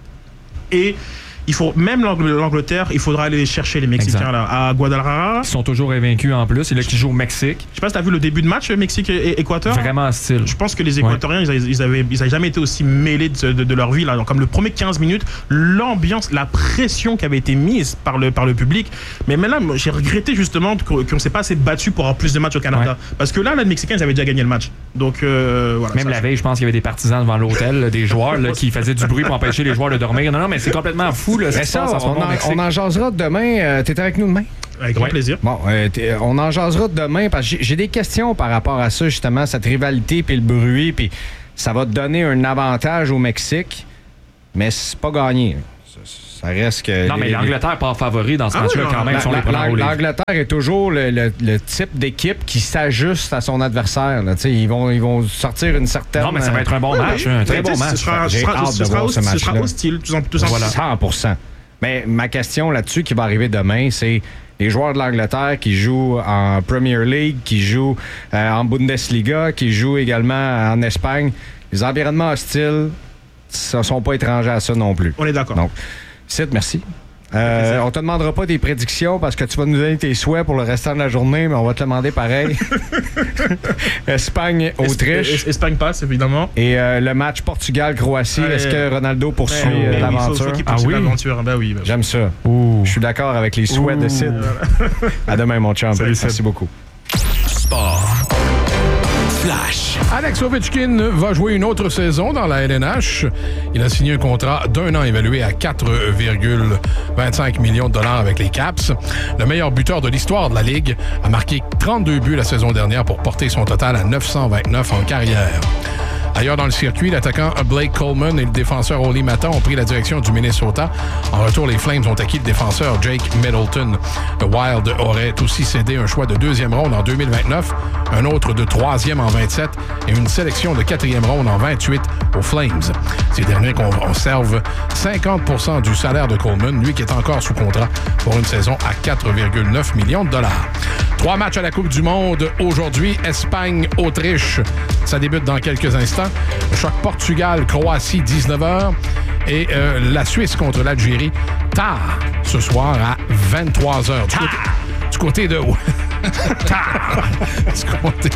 Et il faut, même l'Angleterre, il faudra aller chercher les Mexicains là, à Guadalajara. Ils sont toujours invaincus en plus. C'est là qu'ils jouent au Mexique. Je sais pas si tu as vu le début de match Mexique-Équateur. Vraiment style. Je pense que les Équatoriens, ouais. ils, ils, avaient, ils avaient jamais été aussi mêlés de, de, de leur vie. Là. Donc, comme le premier quinze minutes, l'ambiance, la pression qui avait été mise par le, par le public. Mais maintenant, j'ai regretté justement qu'on ne s'est pas assez battu pour avoir plus de matchs au Canada. Ouais. Parce que là, là, les Mexicains, ils avaient déjà gagné le match. Donc, euh, voilà. Même ça, la veille, je pense qu'il y avait des partisans devant l'hôtel, là, des joueurs là, qui faisaient du bruit pour empêcher les joueurs de dormir. Non, non, mais c'est complètement fou. Là, mais ça, on, en, on en jasera demain. Euh, T'es avec nous demain? Avec grand ouais. plaisir. Bon, euh, on en jasera demain parce que j'ai, j'ai des questions par rapport à ça, justement, cette rivalité puis le bruit, puis ça va te donner un avantage au Mexique, mais c'est pas gagné. Ça reste que. Non, mais les, l'Angleterre part favori dans ce Ah match-là oui, quand non, même. la, Sur les la, premiers roules. L'Angleterre est toujours le, le, le type d'équipe qui s'ajuste à son adversaire. Là. Ils, vont, ils vont sortir une certaine. Non, mais ça va être un bon Oui, match. oui. Un très Mais bon tu sais, match. Ce sera, J'ai ce sera, hâte ce de sera, voir ce ce match-là. sera hostile, tout, tout simplement. cent pour cent. Mais ma question là-dessus qui va arriver demain, c'est les joueurs de l'Angleterre qui jouent en Premier League, qui jouent euh, en Bundesliga, qui jouent également en Espagne. Les environnements hostiles ne sont pas étrangers à ça non plus. On est d'accord. Donc, Sid, merci. Euh, on te demandera pas des prédictions parce que tu vas nous donner tes souhaits pour le restant de la journée, mais on va te demander pareil. Espagne, Autriche. Es- Espagne passe, évidemment. Et euh, le match Portugal-Croatie, Ouais. est-ce que Ronaldo poursuit Mais- euh, mais oui, l'aventure? il faut- faut qu'il Ah poursuive oui? l'aventure. Ben oui. ben oui. J'aime ça. Je suis d'accord avec les souhaits de Sid. À demain, mon chum. Salut, Sid. Merci beaucoup. Sport. Flash. Alex Ovechkin va jouer une autre saison dans la L N H. Il a signé un contrat d'un an évalué à quatre virgule vingt-cinq millions de dollars avec les Caps. Le meilleur buteur de l'histoire de la Ligue a marqué trente-deux buts la saison dernière pour porter son total à neuf cent vingt-neuf en carrière. Ailleurs dans le circuit, l'attaquant Blake Coleman et le défenseur Oli Mata ont pris la direction du Minnesota. En retour, les Flames ont acquis le défenseur Jake Middleton. Le Wild aurait aussi cédé un choix de deuxième ronde en deux mille vingt-neuf, un autre de troisième en vingt-sept et une sélection de quatrième ronde en vingt-huit aux Flames. Ces derniers conservent cinquante pour cent du salaire de Coleman, lui qui est encore sous contrat pour une saison à quatre virgule neuf millions de dollars. Trois matchs à la Coupe du Monde aujourd'hui. Espagne-Autriche. Ça débute dans quelques instants. Le choc Portugal-Croatie, dix-neuf heures. Et euh, la Suisse contre l'Algérie, tard ce soir à vingt-trois heures. Du côté, du côté de... tard! Du côté...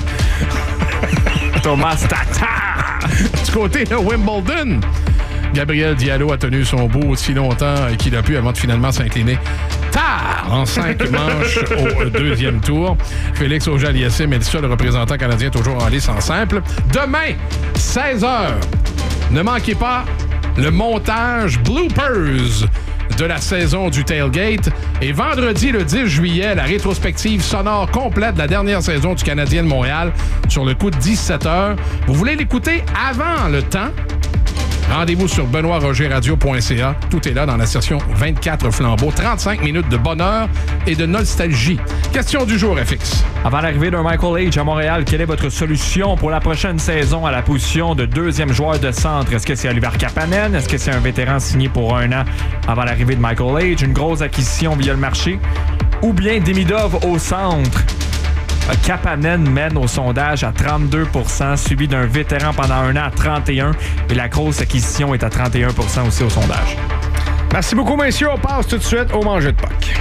Thomas Tatar! Du côté de Wimbledon, Gabriel Diallo a tenu son bout aussi longtemps qu'il a pu avant de finalement s'incliner tard en cinq manches au deuxième tour. Félix Auger-Aliassime est le seul représentant canadien toujours en lice en simple. Demain, seize heures, ne manquez pas le montage bloopers de la saison du Tailgate. Et vendredi, le dix juillet, la rétrospective sonore complète de la dernière saison du Canadien de Montréal sur le coup de dix-sept heures. Vous voulez l'écouter avant le temps? Rendez-vous sur benoît roger radio point c a. Tout est là dans la session vingt-quatre flambeaux. trente-cinq minutes de bonheur et de nostalgie. Question du jour, F X. Avant l'arrivée d'un Michael H à Montréal, quelle est votre solution pour la prochaine saison à la position de deuxième joueur de centre? Est-ce que c'est Oliver Kapanen? Est-ce que c'est un vétéran signé pour un an avant l'arrivée de Michael H? Une grosse acquisition via le marché? Ou bien Demidov au centre? Kapanen mène au sondage à trente-deux pour cent, suivi d'un vétéran pendant un an à trente et un pour cent. Et la grosse acquisition est à trente et un pour cent aussi au sondage. Merci beaucoup, messieurs. On passe tout de suite au manger de Pâques.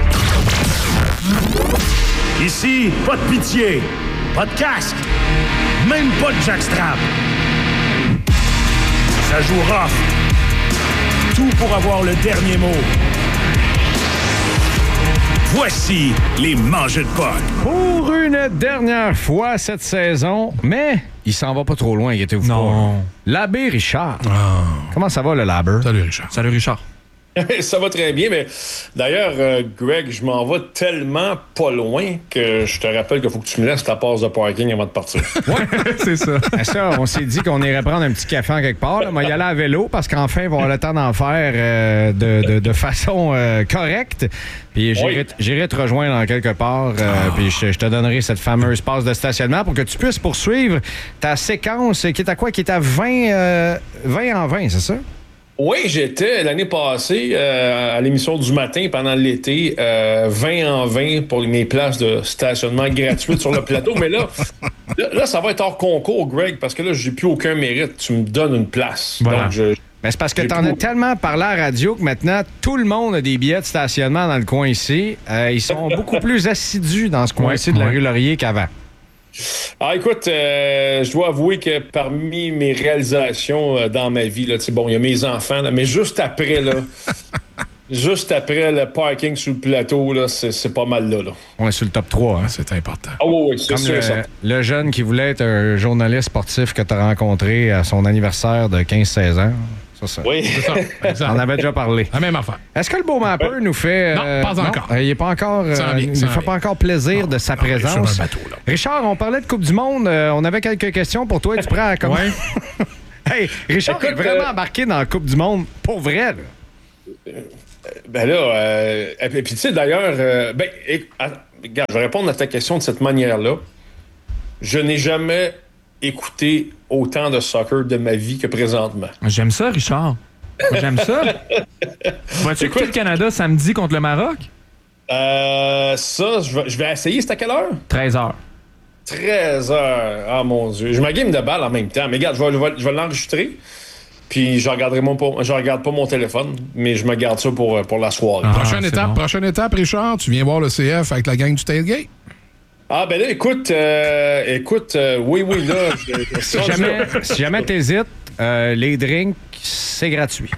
Ici, pas de pitié, pas de casque, même pas de jackstrap. Ça joue rough. Tout pour avoir le dernier mot. Voici les mangeurs de Pâques. Pour une dernière fois cette saison, mais il s'en va pas trop loin, inquiétez-vous pas. Non. L'abbé Richard. Comment ça va, le labeur? Salut, Richard. Salut Richard. Ça va très bien, mais d'ailleurs, euh, Greg, je m'en vais tellement pas loin que je te rappelle qu'il faut que tu me laisses ta passe de parking avant de partir. C'est ça. Ben ça, on s'est dit qu'on irait prendre un petit café en quelque part. Là. Moi, y aller à vélo parce qu'enfin, il va avoir le temps d'en faire euh, de, de, de façon euh, correcte. Puis j'irai, Oui. j'irai te rejoindre en quelque part. Euh, Puis je, je te donnerai cette fameuse passe de stationnement pour que tu puisses poursuivre ta séquence qui est à quoi? Qui est à vingt, euh, vingt en vingt, c'est ça? Oui, j'étais l'année passée euh, à l'émission du matin pendant l'été, euh, vingt en vingt pour mes places de stationnement gratuites sur le plateau. Mais là, là, là, ça va être hors concours, Greg, parce que là, j'ai plus aucun mérite. Tu me donnes une place. Voilà. Donc, je, Ben, c'est parce que J'ai t'en plus- as tellement parlé à la radio que maintenant, tout le monde a des billets de stationnement dans le coin ici. Euh, ils sont beaucoup plus assidus dans ce coin-ci de la ouais. rue Laurier qu'avant. Ah, écoute, euh, je dois avouer que parmi mes réalisations euh, dans ma vie, là, tu sais, bon, il y a mes enfants, là, mais juste après, là, juste après le parking sur le plateau, là, c'est, c'est pas mal là, là. On est sur le top trois. Hein? C'est important. Ah oui, oui, c'est Comme sûr le, ça. le jeune qui voulait être un journaliste sportif que tu as rencontré à son anniversaire de quinze seize ans. Ça, ça. Oui. C'est ça. Exact. On avait déjà parlé. La même affaire. Est-ce que le beau Mapper nous fait... Non, pas encore. Non, il n'est pas encore... euh, Ça en vient, il ça ne en fait vient. pas encore plaisir Non, de sa non, il est sur présence. un bateau, là. Richard, on parlait de Coupe du Monde. euh, on avait quelques questions pour toi. Tu prends à comment? Ouais. Hey, Richard Écoute, est vraiment euh, embarqué dans la Coupe du Monde. Pour vrai, là. Ben là, euh, et puis tu sais, d'ailleurs, euh, ben, et- ah, regarde, je vais répondre à ta question de cette manière-là. Je n'ai jamais écouté autant de soccer de ma vie que présentement. J'aime ça, Richard. Moi, j'aime ça. Vas-tu écouter le Canada samedi contre le Maroc? Euh, ça, je vais, je vais essayer. C'est à quelle heure? treize heures. treize heures. Ah, mon Dieu. Je me game de balle en même temps. Mais regarde, je vais, je vais- je vais l'enregistrer. Puis je regarderai mon, je regarde pas mon téléphone, mais je me garde ça pour, pour la soirée. Ah, Prochaine c'est étape, bon. prochaine étape, Richard, tu viens voir le C F avec la gang du Tailgate. Ah, ben là, écoute, euh, écoute, euh, oui, oui, là. je- Si jamais, si jamais t'hésites, euh, les drinks, c'est gratuit.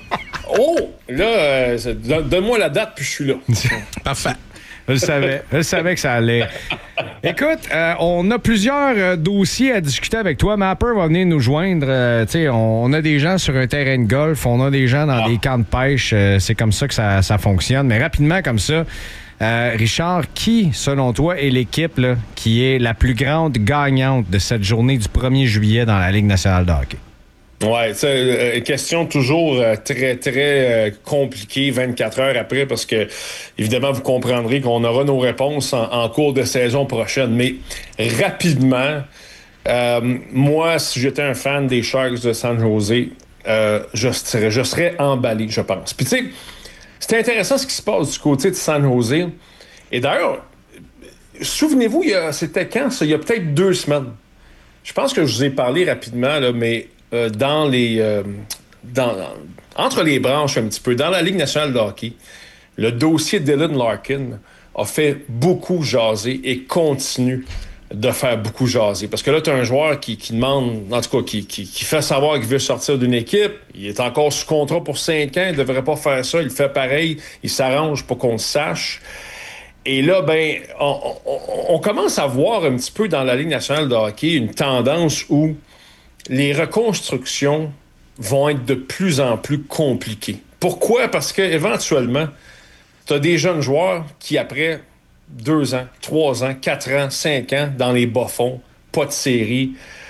Oh! Là, euh, c'est- donne- donne-moi la date, puis je suis là. Parfait. Je le savais. Je le savais que ça allait. Écoute, euh, on a plusieurs euh, dossiers à discuter avec toi. Mapper va venir nous joindre. Euh, tu sais, on, on a des gens sur un terrain de golf, on a des gens dans Ah. des camps de pêche. Euh, c'est comme ça que ça, ça fonctionne. Mais rapidement, comme ça, euh, Richard, qui, selon toi, est l'équipe là, qui est la plus grande gagnante de cette journée du premier juillet dans la Ligue nationale de hockey? Ouais, c'est euh, question toujours euh, très, très euh, compliquée vingt-quatre heures après parce que, évidemment, vous comprendrez qu'on aura nos réponses en, en cours de saison prochaine. Mais rapidement, euh, moi, si j'étais un fan des Sharks de San Jose, euh, je, serais, je serais emballé, je pense. Puis, tu sais, c'est intéressant ce qui se passe du côté de San Jose. Et d'ailleurs, souvenez-vous, il y a- c'était quand ça? Il y a peut-être deux semaines. Je pense que je vous ai parlé rapidement, là, mais euh, dans les. euh, dans, entre les branches un petit peu, dans la Ligue nationale de hockey, le dossier Dylan Larkin a fait beaucoup jaser et continue de faire beaucoup jaser. Parce que là, tu as un joueur qui, qui demande, en tout cas, qui, qui, qui fait savoir qu'il veut sortir d'une équipe. Il est encore sous contrat pour cinq ans. Il ne devrait pas faire ça. Il fait pareil. Il s'arrange pour qu'on le sache. Et là, ben, on, on, on commence à voir un petit peu dans la Ligue nationale de hockey une tendance où les reconstructions vont être de plus en plus compliquées. Pourquoi? Parce qu'éventuellement, tu as des jeunes joueurs qui, après deux ans, trois ans, quatre ans, cinq ans, dans les bas-fonds, pas de série,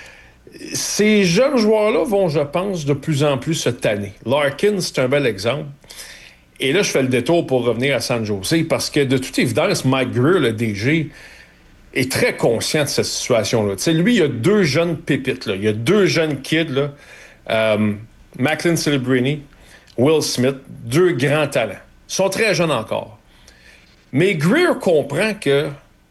ces jeunes joueurs-là vont, je pense, de plus en plus se tanner. Larkin, c'est un bel exemple. Et là, je fais le détour pour revenir à San Jose parce que, de toute évidence, Mike Grier, le D G, est très conscient de cette situation-là. Tu sais, lui, il y a deux jeunes pépites, là. Il y a deux jeunes kids, là. Euh, Macklin Celebrini, Will Smith, deux grands talents. Ils sont très jeunes encore. Mais Grier comprend que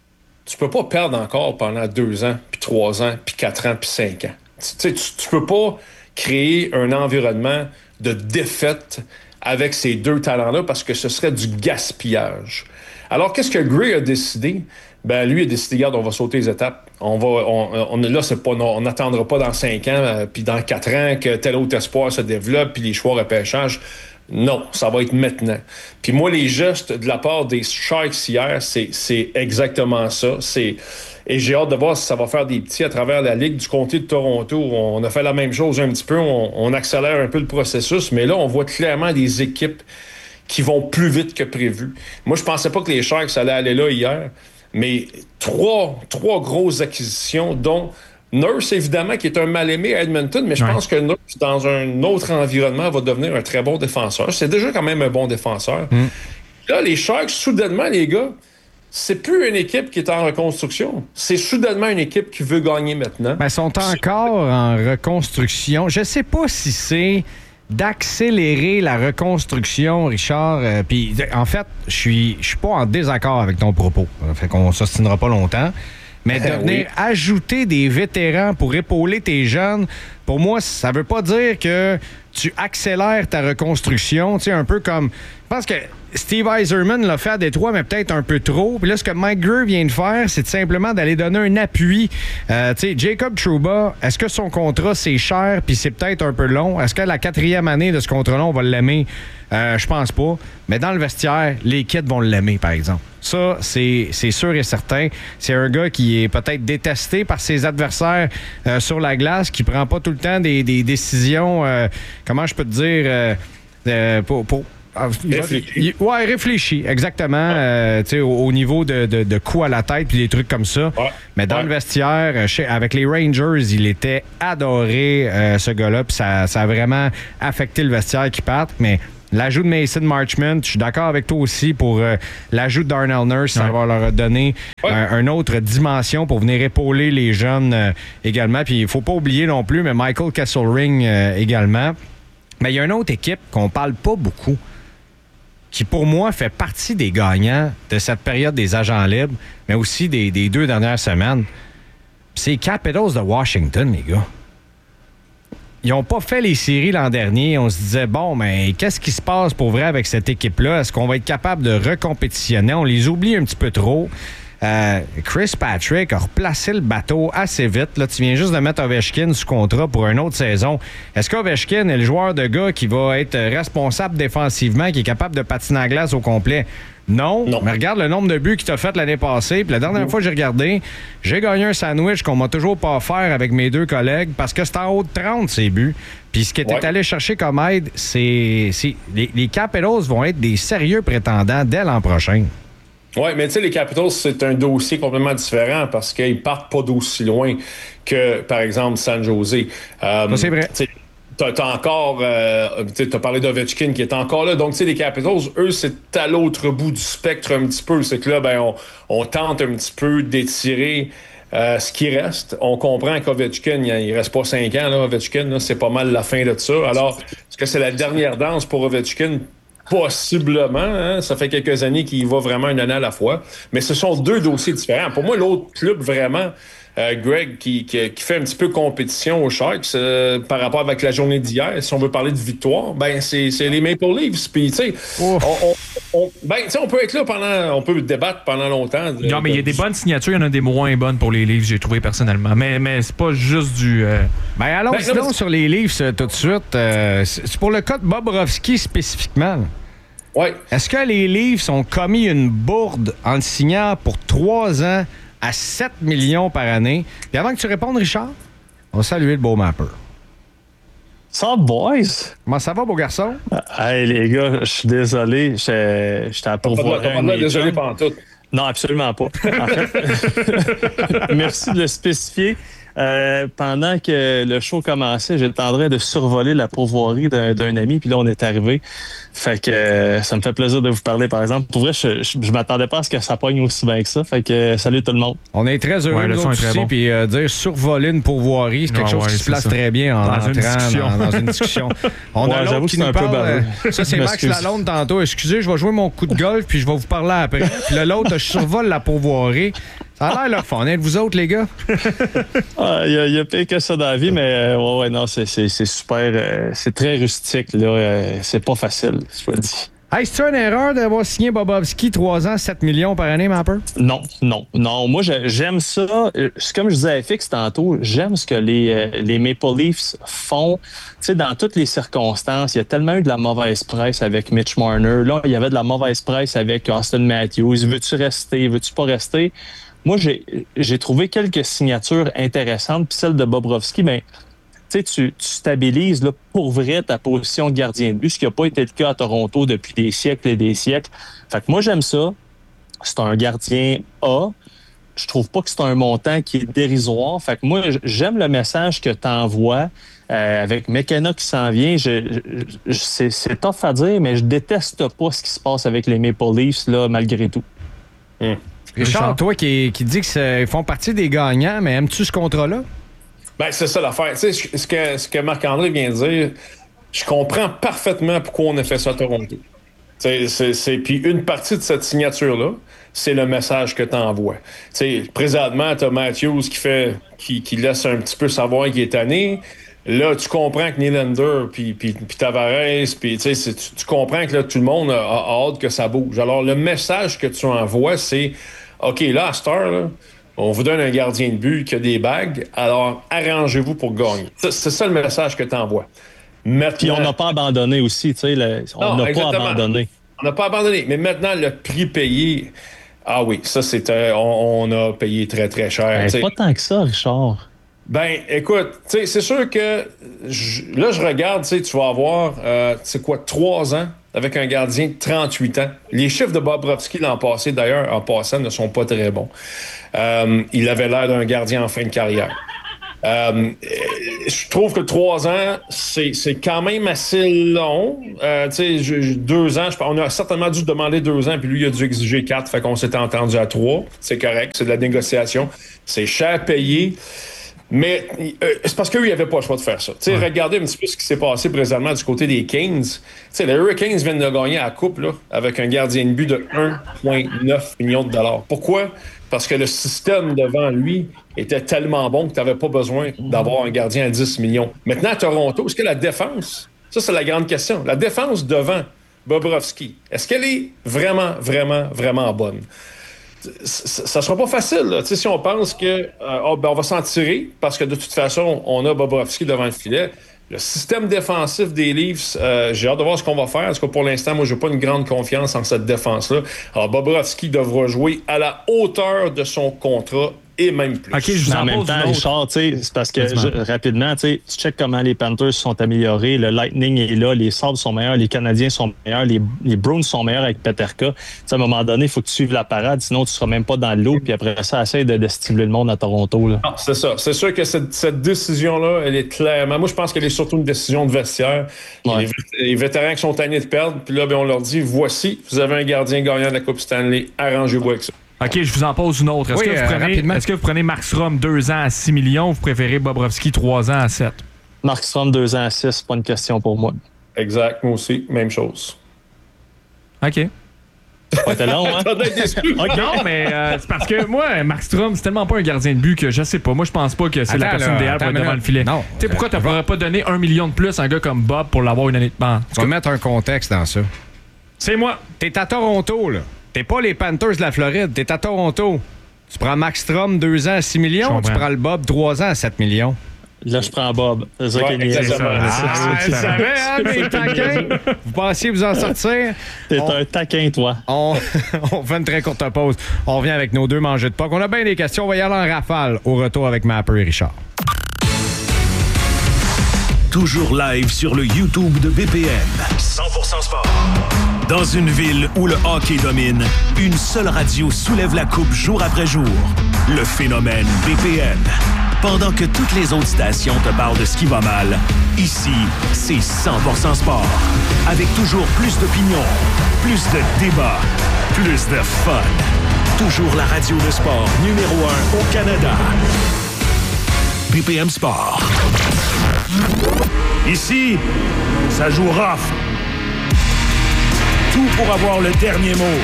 tu peux pas perdre encore pendant deux ans, puis trois ans, puis quatre ans, puis cinq ans. Tu sais, tu, tu peux pas créer un environnement de défaite avec ces deux talents-là parce que ce serait du gaspillage. Alors, qu'est-ce que Grier a décidé? Ben, lui a décidé, regarde, on va sauter les étapes. On va, on, on, là, c'est pas, on n'attendra pas dans cinq ans, euh, puis dans quatre ans que tel autre espoir se développe, puis les choix repêchage. Non, ça va être maintenant. Puis moi, les gestes de la part des Sharks hier, c'est, c'est exactement ça. C'est... Et j'ai hâte de voir si ça va faire des petits à travers la Ligue du comté de Toronto. On a fait la même chose un petit peu. On, on accélère un peu le processus, mais là, on voit clairement des équipes qui vont plus vite que prévu. Moi, je pensais pas que les Sharks allaient aller là hier, mais trois, trois grosses acquisitions, dont Nurse, évidemment, qui est un mal-aimé à Edmonton, mais je Ouais. pense que Nurse, dans un autre environnement, va devenir un très bon défenseur. C'est déjà quand même un bon défenseur. Mm. Là, les Sharks, soudainement, les gars, c'est plus une équipe qui est en reconstruction. C'est soudainement une équipe qui veut gagner maintenant. Ben, ils sont encore en reconstruction. Je sais pas si c'est d'accélérer la reconstruction, Richard. Euh, Puis, en fait, je suis, je suis pas en désaccord avec ton propos. Fait qu'on s'ostinera pas longtemps. Mais de venir Oui. ajouter des vétérans pour épauler tes jeunes, pour moi, ça veut pas dire que tu accélères ta reconstruction. Tu sais, un peu comme... Je pense que Steve Yzerman l'a fait à Détroit, mais peut-être un peu trop. Puis là, ce que Mike Grier vient de faire, c'est simplement d'aller donner un appui. Euh, tu sais, Jacob Trouba, est-ce que son contrat, c'est cher puis c'est peut-être un peu long? Est-ce que la quatrième année de ce contrat-là, on va l'aimer? Euh, je pense pas. Mais dans le vestiaire, les kids vont l'aimer, par exemple. Ça, c'est, c'est sûr et certain. C'est un gars qui est peut-être détesté par ses adversaires euh, sur la glace, qui prend pas tout le temps des, des décisions, euh, comment je peux te dire, euh, euh, pour... pour Réfléchi. Ouais, réfléchi, exactement. Ouais. Euh, tu sais, au, au niveau de, de, de coups à la tête puis des trucs comme ça. Ouais. Mais dans ouais. le vestiaire, chez, avec les Rangers, il était adoré, euh, ce gars-là. Puis ça, ça a vraiment affecté le vestiaire qui parte. Mais l'ajout de Mason Marchment, je suis d'accord avec toi aussi pour euh, l'ajout de Darnell Nurse. Ça ouais. va leur donner ouais. un, une autre dimension pour venir épauler les jeunes euh, également. Puis il faut pas oublier non plus, mais Michael Kesselring euh, également. Mais il y a une autre équipe qu'on parle pas beaucoup, qui, pour moi, fait partie des gagnants de cette période des agents libres, mais aussi des, des deux dernières semaines. C'est les Capitals de Washington, les gars. Ils n'ont pas fait les séries l'an dernier. On se disait, bon, mais qu'est-ce qui se passe pour vrai avec cette équipe-là? Est-ce qu'on va être capable de recompétitionner? On les oublie un petit peu trop. Euh, Chris Patrick a replacé le bateau assez vite. Là, tu viens juste de mettre Ovechkin sous contrat pour une autre saison. Est-ce qu'Ovechkin est le joueur de gars qui va être responsable défensivement, qui est capable de patiner à la glace au complet? Non. non. Mais regarde le nombre de buts qu'il t'a fait l'année passée. Puis la dernière mmh. fois que j'ai regardé, j'ai gagné un sandwich qu'on m'a toujours pas offert avec mes deux collègues parce que c'est en haut de trente, ces buts. Puis ce qui était ouais. allé chercher comme aide, c'est... c'est les, les Capitals vont être des sérieux prétendants dès l'an prochain. Oui, mais tu sais, les Capitals, c'est un dossier complètement différent parce qu'ils partent pas d'aussi loin que, par exemple, San Jose. Euh, Ça, c'est vrai. T'as, t'as encore... Euh, t'as parlé d'Ovechkin qui est encore là. Donc, tu sais, les Capitals, eux, c'est à l'autre bout du spectre un petit peu. C'est que là, ben, on, on tente un petit peu d'étirer euh, ce qui reste. On comprend qu'Ovechkin, il reste pas cinq ans, là. Ovechkin, là, c'est pas mal la fin de ça. Alors, est-ce que c'est la dernière danse pour Ovechkin? Possiblement, hein? Ça fait quelques années qu'il y va vraiment une année à la fois. Mais ce sont deux dossiers différents. Pour moi, l'autre club vraiment, euh, Greg, qui, qui, qui fait un petit peu compétition aux Sharks euh, par rapport avec la journée d'hier, si on veut parler de victoire, ben c'est, c'est les Maple Leafs. Puis, tu sais, on, on, on, ben, on peut être là pendant, on peut débattre pendant longtemps. De, non, mais il y a des bonnes signatures, il y en a des moins bonnes pour les Leafs, j'ai trouvé personnellement. Mais, mais c'est pas juste du... Euh... Ben allons ben, sinon sur les Leafs euh, tout de suite. Euh, c'est pour le cas de Bobrovski spécifiquement. Oui. Est-ce que les Leafs ont commis une bourde en le signant pour trois ans à sept millions par année? Puis avant que tu répondes, Richard, on va saluer le beau mapper. Ça, boys? Comment ça va, beau garçon? Hey, les gars, je suis désolé. J'étais, j'étais à pourvoir. T'as pas de désolé pendant tout. Non, absolument pas. En fait, merci de le spécifier. Euh, pendant que le show commençait, j'étais en train de survoler la pourvoirie d'un, d'un ami, puis là, on est arrivé. Fait que euh, ça me fait plaisir de vous parler, par exemple. Pour vrai, je, je, je m'attendais pas à ce que ça pogne aussi bien que ça. Fait que euh, salut tout le monde. On est très heureux ouais, de aussi, bon. Puis euh, dire survoler une pourvoirie, c'est quelque ah, chose ouais, qui se place ça. Très bien en dans entrant une discussion. Dans, dans une discussion. On ouais, a l'autre qui nous parle. Euh, ça, c'est Max Lalonde tantôt. Excusez, je vais jouer mon coup de golf, puis je vais vous parler après. Puis là, l'autre, je survole la pourvoirie. Ça a l'air le fun, hein, de vous autres, les gars? Il ah, y, y a pire que ça dans la vie, mais euh, ouais, ouais, non, c'est, c'est, c'est super. Euh, c'est très rustique, là. Euh, c'est pas facile, je vous le dis. Hey, c'est-tu une erreur d'avoir signé Bobrovski trois ans, sept millions par année, Mapper? Non, non, non. Moi, je, j'aime ça. Comme je disais à F X tantôt, j'aime ce que les, euh, les Maple Leafs font. Tu sais, dans toutes les circonstances, il y a tellement eu de la mauvaise presse avec Mitch Marner. Là, il y avait de la mauvaise presse avec Austin Matthews. Veux-tu rester? Veux-tu pas rester? Moi, j'ai, j'ai trouvé quelques signatures intéressantes. Puis celle de Bobrovski, bien, tu sais, tu stabilises là, pour vrai ta position de gardien de but, ce qui n'a pas été le cas à Toronto depuis des siècles et des siècles. Fait que moi, j'aime ça. C'est un gardien A. Je trouve pas que c'est un montant qui est dérisoire. Fait que moi, j'aime le message que tu envoies euh, avec McKenna qui s'en vient. Je, je, c'est, c'est tough à dire, mais je déteste pas ce qui se passe avec les Maple Leafs, là, malgré tout. Hum. Richard, toi qui, qui dis qu'ils font partie des gagnants, mais aimes-tu ce contrat-là? Ben, c'est ça l'affaire. Tu sais, ce que, ce que Marc-André vient de dire, je comprends parfaitement pourquoi on a fait ça à Toronto. C'est, c'est, c'est, puis une partie de cette signature-là, c'est le message que tu envoies. Tu sais, présentement, tu as Matthews qui fait, qui, qui laisse un petit peu savoir qu'il est tanné. Là, tu comprends que Nylander, puis, puis, puis Tavares, puis tu sais, tu, tu comprends que là, tout le monde a, a hâte que ça bouge. Alors, le message que tu envoies, c'est OK, là, à cette heure, là, on vous donne un gardien de but qui a des bagues, alors arrangez-vous pour gagner. C'est, c'est ça le message que tu envoies. Maintenant... Puis on n'a pas abandonné aussi, tu sais, le... on n'a pas abandonné. On n'a pas abandonné, mais maintenant, le prix payé, ah oui, ça, c'est, euh, on, on a payé très, très cher. Ben, pas tant que ça, Richard. Ben, écoute, tu sais, c'est sûr que je, là, je regarde, tu sais, tu vas avoir, euh, c'est quoi, trois ans avec un gardien de trente-huit ans. Les chiffres de Bobrovsky l'an passé, d'ailleurs, en passant, ne sont pas très bons. Euh, il avait l'air d'un gardien en fin de carrière. Euh, je trouve que trois ans, c'est, c'est quand même assez long. Euh, tu sais, deux ans, je, on a certainement dû demander deux ans, puis lui, il a dû exiger quatre, fait qu'on s'était entendu à trois. C'est correct, c'est de la négociation. C'est cher payé. Mais euh, c'est parce qu'eux, ils n'avaient pas le choix de faire ça. Ouais. Regardez un petit peu ce qui s'est passé présentement du côté des Kings. T'sais, les Hurricanes viennent de gagner à la coupe là, avec un gardien de but de un virgule neuf million de dollars. Pourquoi? Parce que le système devant lui était tellement bon que tu n'avais pas besoin d'avoir un gardien à dix millions. Maintenant, à Toronto, est-ce que la défense, ça c'est la grande question, la défense devant Bobrovsky, est-ce qu'elle est vraiment, vraiment, vraiment bonne? Ça ne sera pas facile. Là. Si on pense que euh, oh, ben on va s'en tirer parce que de toute façon, on a Bobrovsky devant le filet. Le système défensif des Leafs, euh, j'ai hâte de voir ce qu'on va faire. Parce que pour l'instant, moi, je n'ai pas une grande confiance en cette défense-là. Alors, Bobrovsky devra jouer à la hauteur de son contrat et même plus. OK, je vous en, en même temps, Richard, c'est parce que je, rapidement, tu check comment les Panthers se sont améliorés. Le Lightning est là, les Sabres sont meilleurs, les Canadiens sont meilleurs, les, les Bruins sont meilleurs avec Peterka. T'sais, à un moment donné, il faut que tu suives la parade, sinon tu ne seras même pas dans l'eau. Puis après ça, essaye de, de stimuler le monde à Toronto. Là. Non, c'est ça. C'est sûr que cette, cette décision-là, elle est clairement... Moi, je pense qu'elle est surtout une décision de vestiaire. Ouais. Les, les vétérans qui sont tannés de perdre, puis là, ben, on leur dit, voici, vous avez un gardien gagnant de la Coupe Stanley, arrangez-vous avec ça. OK, je vous en pose une autre. Est-ce, oui, que, vous euh, prenez, est-ce que vous prenez Markstrom deux ans à six millions ou vous préférez Bobrovsky trois ans à sept? Markstrom deux ans à six, c'est pas une question pour moi. Exact, moi aussi, même chose. OK. Ouais, t'es long, hein? Okay. Non, mais euh, c'est parce que moi, Markstrom, c'est tellement pas un gardien de but que je sais pas. Moi, je pense pas que c'est attends, la personne idéale pour être devant le filet. Non. Tu sais, pourquoi tu pourrais pas donner un million de plus à un gars comme Bob pour l'avoir une année de ban? Tu vas mettre un contexte dans ça. C'est moi. T'es à Toronto, là. T'es pas les Panthers de la Floride, t'es à Toronto. Tu prends Markstrom deux ans à six millions, tu prends le Bob trois ans à sept millions. Là, je prends Bob. C'est ça ouais, qui est ça. Ah, je savais, hein, mes taquins. Vous pensiez vous en sortir? T'es on, un taquin, toi. On, on fait une très courte pause. On revient avec nos deux mangés de Pâques. On a bien des questions. On va y aller en rafale au retour avec Mapper et Richard. Toujours live sur le YouTube de B P M. cent pour cent sport. Dans une ville où le hockey domine, une seule radio soulève la coupe jour après jour. Le phénomène B P M. Pendant que toutes les autres stations te parlent de ce qui va mal, ici, c'est cent pour cent sport. Avec toujours plus d'opinions, plus de débats, plus de fun. Toujours la radio de sport numéro un au Canada. B P M Sport. Ici, ça joue rough. Tout pour avoir le dernier mot.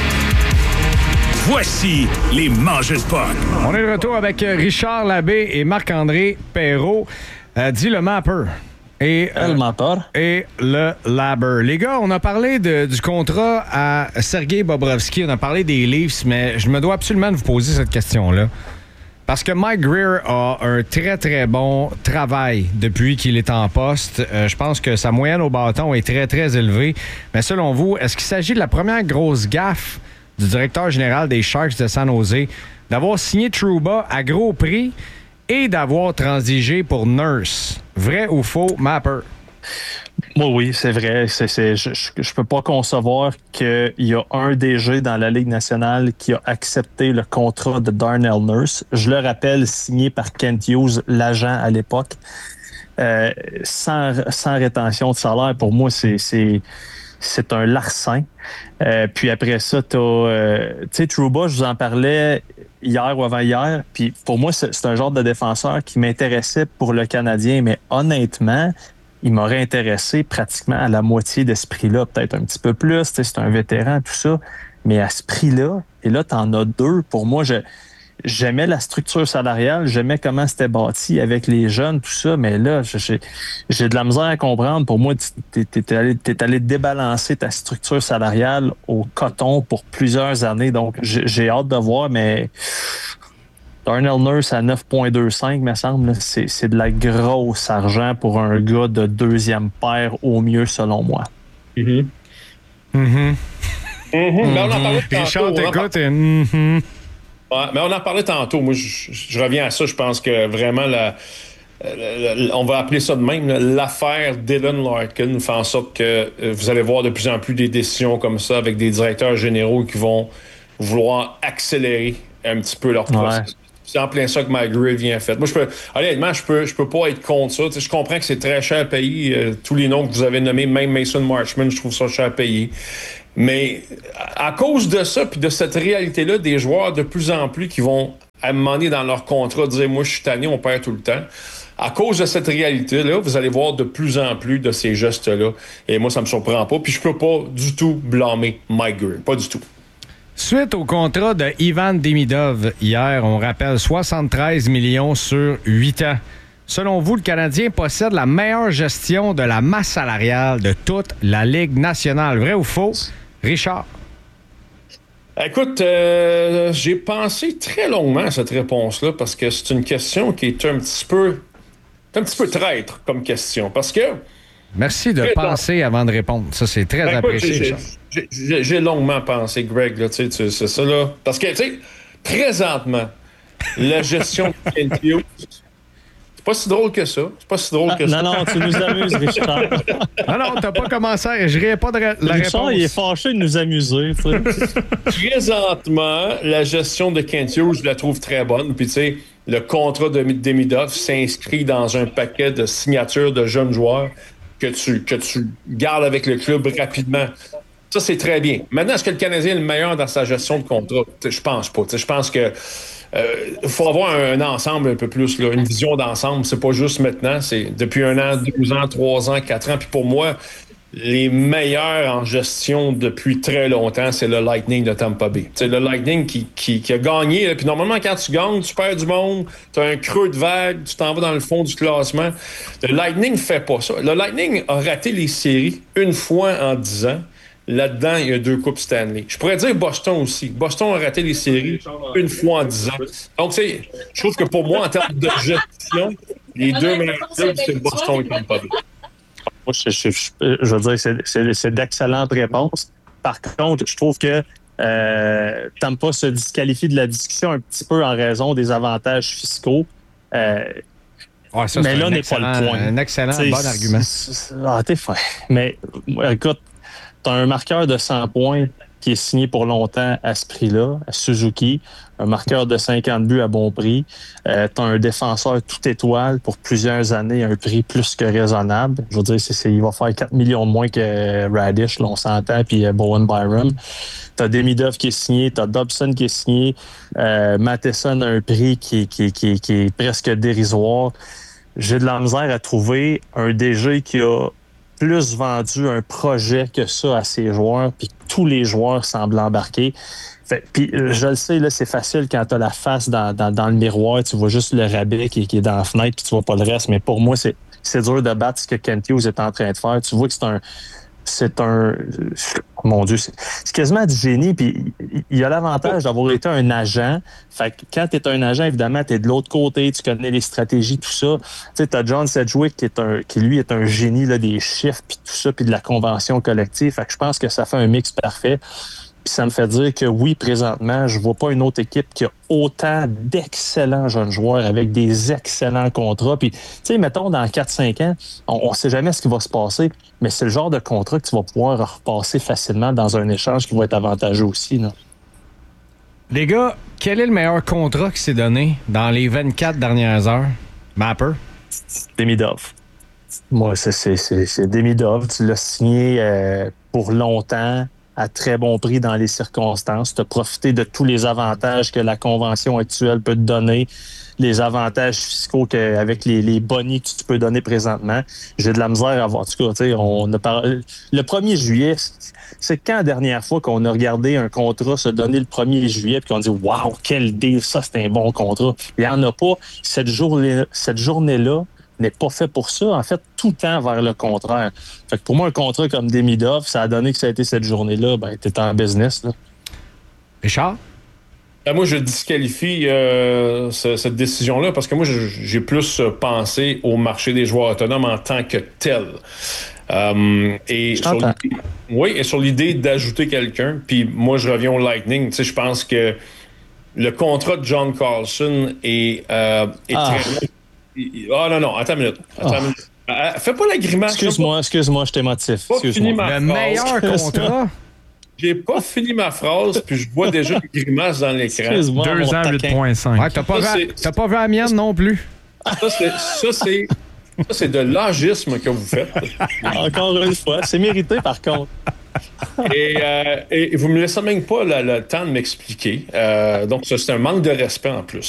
Voici les mangeurs de Pâques. On est de retour avec Richard Labbé et Marc-André Perrault. Euh, dis le Mapper. Et, euh, le Mapper. Et le Labber. Les gars, on a parlé de, du contrat à Sergei Bobrovsky. On a parlé des Leafs, mais je me dois absolument de vous poser cette question-là. Parce que Mike Grier a un très, très bon travail depuis qu'il est en poste. Euh, je pense que sa moyenne au bâton est très, très élevée. Mais selon vous, est-ce qu'il s'agit de la première grosse gaffe du directeur général des Sharks de San Jose d'avoir signé Trouba à gros prix et d'avoir transigé pour Nurse? Vrai ou faux, Mapper? Moi, oui, c'est vrai. C'est, c'est, je ne peux pas concevoir qu'il y a un D G dans la Ligue nationale qui a accepté le contrat de Darnell Nurse. Je le rappelle, signé par Kent Hughes, l'agent à l'époque. Euh, sans, sans rétention de salaire, pour moi, c'est, c'est, c'est un larcin. Euh, puis après ça, tu as... Euh, tu sais, Trouba, je vous en parlais hier ou avant-hier. Puis pour moi, c'est, c'est un genre de défenseur qui m'intéressait pour le Canadien. Mais honnêtement... il m'aurait intéressé pratiquement à la moitié de ce prix-là, peut-être un petit peu plus. C'est un vétéran, tout ça. Mais à ce prix-là, et là, tu en as deux. Pour moi, je, j'aimais la structure salariale, j'aimais comment c'était bâti avec les jeunes, tout ça. Mais là, j'ai, j'ai de la misère à comprendre. Pour moi, tu es allé, t'es allé débalancer ta structure salariale au coton pour plusieurs années. Donc, j'ai, j'ai hâte de voir, mais... Darnell Nurse à neuf virgule vingt-cinq, me semble, c'est, c'est de la grosse argent pour un gars de deuxième paire au mieux, selon moi. Mm-hmm. Mm-hmm. Mm-hmm. Mm-hmm. Ben, on en parlait tantôt. Richard, t'écoutes et... mm-hmm. Ouais, mais on en parlait tantôt. Moi, je, je reviens à ça. Je pense que vraiment, la, euh, on va appeler ça de même, là, l'affaire Dylan Larkin fait en sorte que euh, vous allez voir de plus en plus des décisions comme ça avec des directeurs généraux qui vont vouloir accélérer un petit peu leur processus. Ouais. C'est en plein ça que McGray vient fait. Moi, je peux, honnêtement, je peux, je peux pas être contre ça. T'sais, je comprends que c'est très cher à payer. Euh, tous les noms que vous avez nommés, même Mason Marchman, je trouve ça cher à payer. Mais à cause de ça, puis de cette réalité-là, des joueurs de plus en plus qui vont à un moment donné dans leur contrat dire « Moi, je suis tanné, on perd tout le temps ». À cause de cette réalité-là, vous allez voir de plus en plus de ces gestes-là. Et moi, ça me surprend pas. Puis je peux pas du tout blâmer McGray. Pas du tout. Suite au contrat de Ivan Demidov hier, on rappelle soixante-treize millions sur huit ans. Selon vous, le Canadien possède la meilleure gestion de la masse salariale de toute la Ligue nationale. Vrai ou faux? Richard? Écoute, euh, j'ai pensé très longuement à cette réponse-là parce que c'est une question qui est un petit peu, un petit peu traître comme question. Parce que... Merci de penser avant de répondre. Ça, c'est très ben, apprécié. Écoute, j'ai, j'ai, j'ai, j'ai longuement pensé, Greg, là, tu sais, c'est ça, là. Parce que, tu sais, présentement, la gestion de Kent Hughes, c'est pas si drôle que ça. C'est pas si drôle ah, que non, ça. Non, non, tu nous amuses, Richard. non, non, t'as pas commencé. Je n'irai pas de la Richard, réponse. Richard, il est fâché de nous amuser. Présentement, la gestion de Kent Hughes, je la trouve très bonne. Puis, tu sais, le contrat de Demidov s'inscrit dans un paquet de signatures de jeunes joueurs que tu, que tu gardes avec le club rapidement. Ça, c'est très bien. Maintenant, est-ce que le Canadien est le meilleur dans sa gestion de contrat? Je pense pas. Je pense que euh, faut avoir un, un ensemble un peu plus, là, une vision d'ensemble. C'est pas juste maintenant. C'est depuis un an, deux ans, trois ans, quatre ans. Puis pour moi, les meilleurs en gestion depuis très longtemps, c'est le Lightning de Tampa Bay. C'est le Lightning qui, qui, qui a gagné. Là. Puis normalement, quand tu gagnes, tu perds du monde, tu as un creux de vague, tu t'en vas dans le fond du classement. Le Lightning fait pas ça. Le Lightning a raté les séries une fois en dix ans. Là-dedans, il y a deux coupes Stanley. Je pourrais dire Boston aussi. Boston a raté les séries une fois en dix ans. Donc, tu sais, je trouve que pour moi, en termes de gestion, les deux meilleurs clubs, c'est Boston et Tampa Bay. Moi, je, je, je, je veux dire, c'est, c'est, c'est d'excellentes réponses. Par contre, je trouve que euh, Tampa se disqualifie de la discussion un petit peu en raison des avantages fiscaux. Euh, ouais, ça, mais là n'est pas le point. Un excellent, t'sais, bon argument. Ah, t'es fin. Mais écoute, t'as un marqueur de cent points qui est signé pour longtemps à ce prix-là, à Suzuki, un marqueur de cinquante buts à bon prix. Euh, tu as un défenseur tout étoile pour plusieurs années à un prix plus que raisonnable. Je veux dire, c'est, c'est, il va faire quatre millions de moins que Radish, là, on s'entend, puis euh, Bowen Byram. Tu as Demidov qui est signé, tu as Dobson qui est signé, euh, Matheson a un prix qui, qui, qui, qui est presque dérisoire. J'ai de la misère à trouver un D G qui a plus vendu un projet que ça à ses joueurs, puis tous les joueurs semblent embarquer. Fait, puis je le sais, là, c'est facile quand tu as la face dans, dans, dans le miroir, tu vois juste le rabais qui, qui est dans la fenêtre, puis tu vois pas le reste. Mais pour moi, c'est, c'est dur de battre ce que Kent Hughes est en train de faire. Tu vois que c'est un... C'est un... Oh mon Dieu, c'est, c'est quasiment du génie. Puis il y a l'avantage d'avoir été un agent. Fait que quand tu es un agent, évidemment, tu es de l'autre côté, tu connais les stratégies, tout ça. Tu sais, tu as John Sedgwick qui, est un, qui, lui, est un génie là, des chiffres, puis tout ça, puis de la convention collective. Fait que je pense que ça fait un mix parfait. Puis ça me fait dire que oui, présentement, je vois pas une autre équipe qui a autant d'excellents jeunes joueurs avec des excellents contrats. Puis, tu sais, mettons, dans quatre cinq ans, on ne sait jamais ce qui va se passer, mais c'est le genre de contrat que tu vas pouvoir repasser facilement dans un échange qui va être avantageux aussi, là. Les gars, quel est le meilleur contrat qui s'est donné dans les vingt-quatre dernières heures? Mapper? Demidov. Moi, c'est, c'est, c'est, c'est Demidov. Tu l'as signé euh, pour longtemps, à très bon prix dans les circonstances. Tu as profité de tous les avantages que la convention actuelle peut te donner, les avantages fiscaux que, avec les, les bonnies que tu peux donner présentement. J'ai de la misère à voir. En tout cas, tu sais, on a parlé. Le premier juillet, c'est quand la dernière fois qu'on a regardé un contrat se donner le premier juillet puis qu'on dit « Wow, quel deal, ça, c'est un bon contrat. » Il n'y en a pas. Cette journée, cette journée-là n'est pas fait pour ça. En fait, tout tend vers le contraire. Fait que pour moi, un contrat comme Demidov, ça a donné que ça a été cette journée-là, ben, t'es en business, là. Richard? Ben, moi, je disqualifie euh, ce, cette décision-là parce que moi, je, j'ai plus pensé au marché des joueurs autonomes en tant que tel. Euh, et sur l'idée, oui, et sur l'idée d'ajouter quelqu'un, puis moi, je reviens au Lightning. Tu sais, je pense que le contrat de John Carlson est, euh, est ah. très Ah non, non, attends une minute. Attends une minute. Euh, fais pas la grimace. Excuse-moi, excuse-moi, je t'émotif. Excuse-moi. Le meilleur contrat. J'ai pas fini ma phrase, puis je vois déjà une grimace dans l'écran. Excuse-moi, Deux mon ans, taquin. huit virgule cinq. Ouais, t'as pas, Ça, vu, c'est- t'as pas vu la mienne non plus. Ça, c'est, ça, c'est, ça, c'est de l'agisme que vous faites. Encore une fois, c'est mérité par contre. Et, euh, et vous me laissez même pas le, le temps de m'expliquer. Euh, donc, ça, c'est un manque de respect en plus.